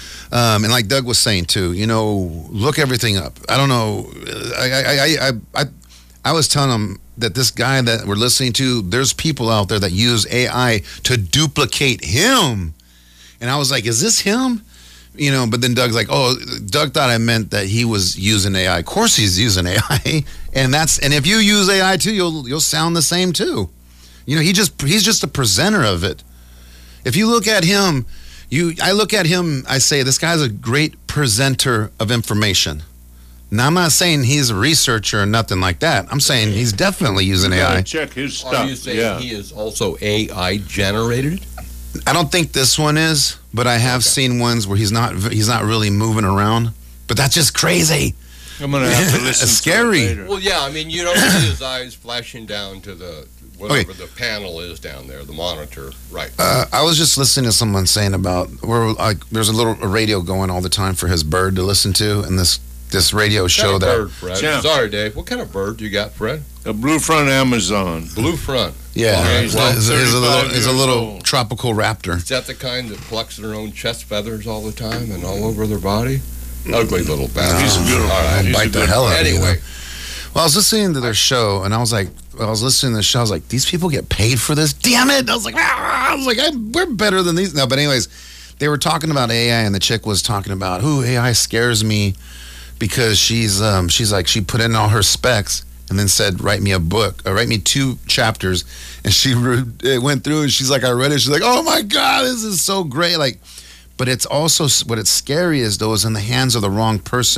Speaker 1: Um, and like Doug was saying too, you know, look everything up. I don't know. I I I I I, I was telling them that this guy that we're listening to, there's people out there that use A I to duplicate him. And I was like, is this him? You know, but then Doug's like, oh, Doug thought I meant that he was using A I. Of course he's using A I. And that's, and if you use A I too, you'll you'll sound the same too. You know, he just he's just a presenter of it. If you look at him, you I look at him, I say, this guy's a great presenter of information. Now, I'm not saying he's a researcher or nothing like that. I'm saying he's definitely using
Speaker 2: You
Speaker 1: A I.
Speaker 2: gotta check his stuff.
Speaker 3: Are you saying
Speaker 2: yeah.
Speaker 3: he is also A I generated?
Speaker 1: I don't think this one is, but I have seen ones where he's not he's not really moving around. But that's just crazy.
Speaker 2: I'm gonna have to listen.
Speaker 1: It's scary.
Speaker 2: To it later.
Speaker 3: Well, yeah, I mean, you don't see his eyes flashing down to the whatever the panel is down there, the monitor, right?
Speaker 1: Uh, I was just listening to someone saying about where like there's a little a radio going all the time for his bird to listen to, and this this radio show
Speaker 3: what kind
Speaker 1: that.
Speaker 3: of bird, Fred?
Speaker 2: Yeah.
Speaker 3: Sorry, Dave. What kind of bird you got, Fred?
Speaker 2: A blue front Amazon.
Speaker 3: Blue front.
Speaker 1: Yeah,
Speaker 2: Yeah, he's
Speaker 1: well,
Speaker 2: like
Speaker 1: he's, he's a little
Speaker 2: thirty-five
Speaker 1: he's a
Speaker 2: years
Speaker 1: little
Speaker 2: old.
Speaker 1: tropical raptor.
Speaker 3: Is that the kind that plucks their own chest feathers all the time and all over their body? Ugly little bastard.
Speaker 2: He's a good one.
Speaker 3: All right.
Speaker 2: He's a
Speaker 1: Bite the
Speaker 2: good
Speaker 1: hell out of you.
Speaker 3: Anyway,
Speaker 1: Well, I was listening to their show, and I was like, I was listening to the show. I was like, these people get paid for this? Damn it! I was like, ah! I was like, I, we're better than these. No, but anyways, they were talking about A I, and the chick was talking about, "Ooh, A I scares me," because she's um she's like she put in all her specs and then said, write me a book, or write me two chapters, and she re- it went through, and she's like, I read it. She's like, oh my god, this is so great, like. But it's also, what it's scary is though, is in the hands of the wrong person.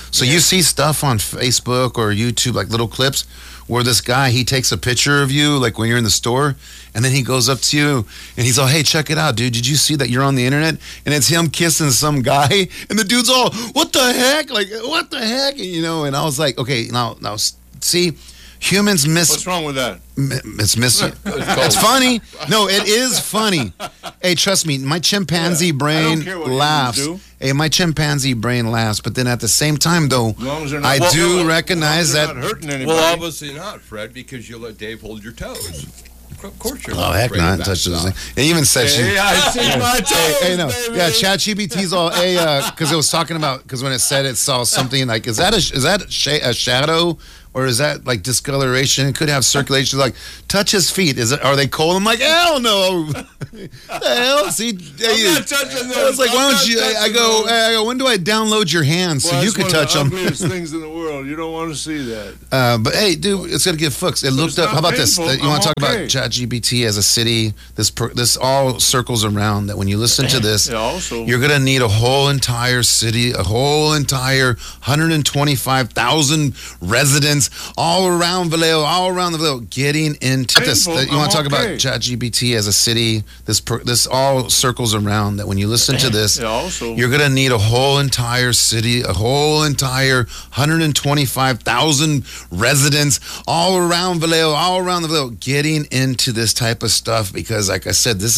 Speaker 1: So you see stuff on Facebook or YouTube, like little clips, where this guy, he takes a picture of you, like when you're in the store, and then he goes up to you and he's all, hey, check it out, dude. Did you see that you're on the internet? And it's him kissing some guy, and the dude's all, what the heck? Like, what the heck? And, you know, and I was like, okay, now, now, see, humans miss.
Speaker 2: What's wrong with that?
Speaker 1: It's missing. It's funny. No, it is funny. Hey, trust me, my chimpanzee
Speaker 2: Yeah,
Speaker 1: brain
Speaker 2: care what
Speaker 1: laughs.
Speaker 2: humans
Speaker 1: Hey, my chimpanzee brain laughs, but then at the same time, though,
Speaker 2: As long as they're not-
Speaker 1: I
Speaker 2: Well,
Speaker 1: do
Speaker 2: well,
Speaker 1: recognize
Speaker 2: as long as
Speaker 1: that.
Speaker 2: they're not hurting anybody.
Speaker 3: Well, obviously not, Fred, because you let Dave hold your toes. Of course you're
Speaker 1: Oh,
Speaker 3: not.
Speaker 1: heck
Speaker 3: afraid
Speaker 1: not.
Speaker 3: of that
Speaker 1: Touch those
Speaker 3: stuff.
Speaker 1: things. It even said she.
Speaker 2: Hey, I see my toes,
Speaker 1: Hey, hey, no,
Speaker 2: baby.
Speaker 1: yeah, ChatGPT's all a because it was talking about because when it said it saw something like is that a is that a, sh- a shadow or is that like discoloration? It could have circulation. Like touch his feet. Is it? Are they cold? I'm like hell no. The hell? See,
Speaker 2: I'm not touching those.
Speaker 1: I was like,
Speaker 2: I'm
Speaker 1: why
Speaker 2: not
Speaker 1: don't you? I
Speaker 2: touching
Speaker 1: go,
Speaker 2: those.
Speaker 1: I go. When do I download your hands so
Speaker 2: Well,
Speaker 1: you
Speaker 2: that's
Speaker 1: can
Speaker 2: one
Speaker 1: touch
Speaker 2: of
Speaker 1: them?
Speaker 2: the ugliest things in the world. You don't want to see that.
Speaker 1: Uh, but hey, dude, it's gonna get fixed. It looked
Speaker 2: it's
Speaker 1: up.
Speaker 2: not
Speaker 1: How about this?
Speaker 2: painful.
Speaker 1: You want to
Speaker 2: I'm
Speaker 1: talk
Speaker 2: okay.
Speaker 1: about ChatGPT as a city? This per, this all circles around that when you listen to this,
Speaker 2: Yeah, also.
Speaker 1: you're gonna need a whole entire city, a whole entire one hundred twenty-five thousand residents all around Vallejo, all around the Vallejo, getting into this.
Speaker 2: Painful.
Speaker 1: You want to
Speaker 2: I'm
Speaker 1: talk about
Speaker 2: okay.
Speaker 1: ChatGPT as a city? This per, this all circles around that when you listen to this,
Speaker 2: Yeah, also.
Speaker 1: you're gonna need a whole entire city, a whole entire one hundred twenty-five thousand residents all around Vallejo, all around the Vallejo, getting into this type of stuff because, like I said, this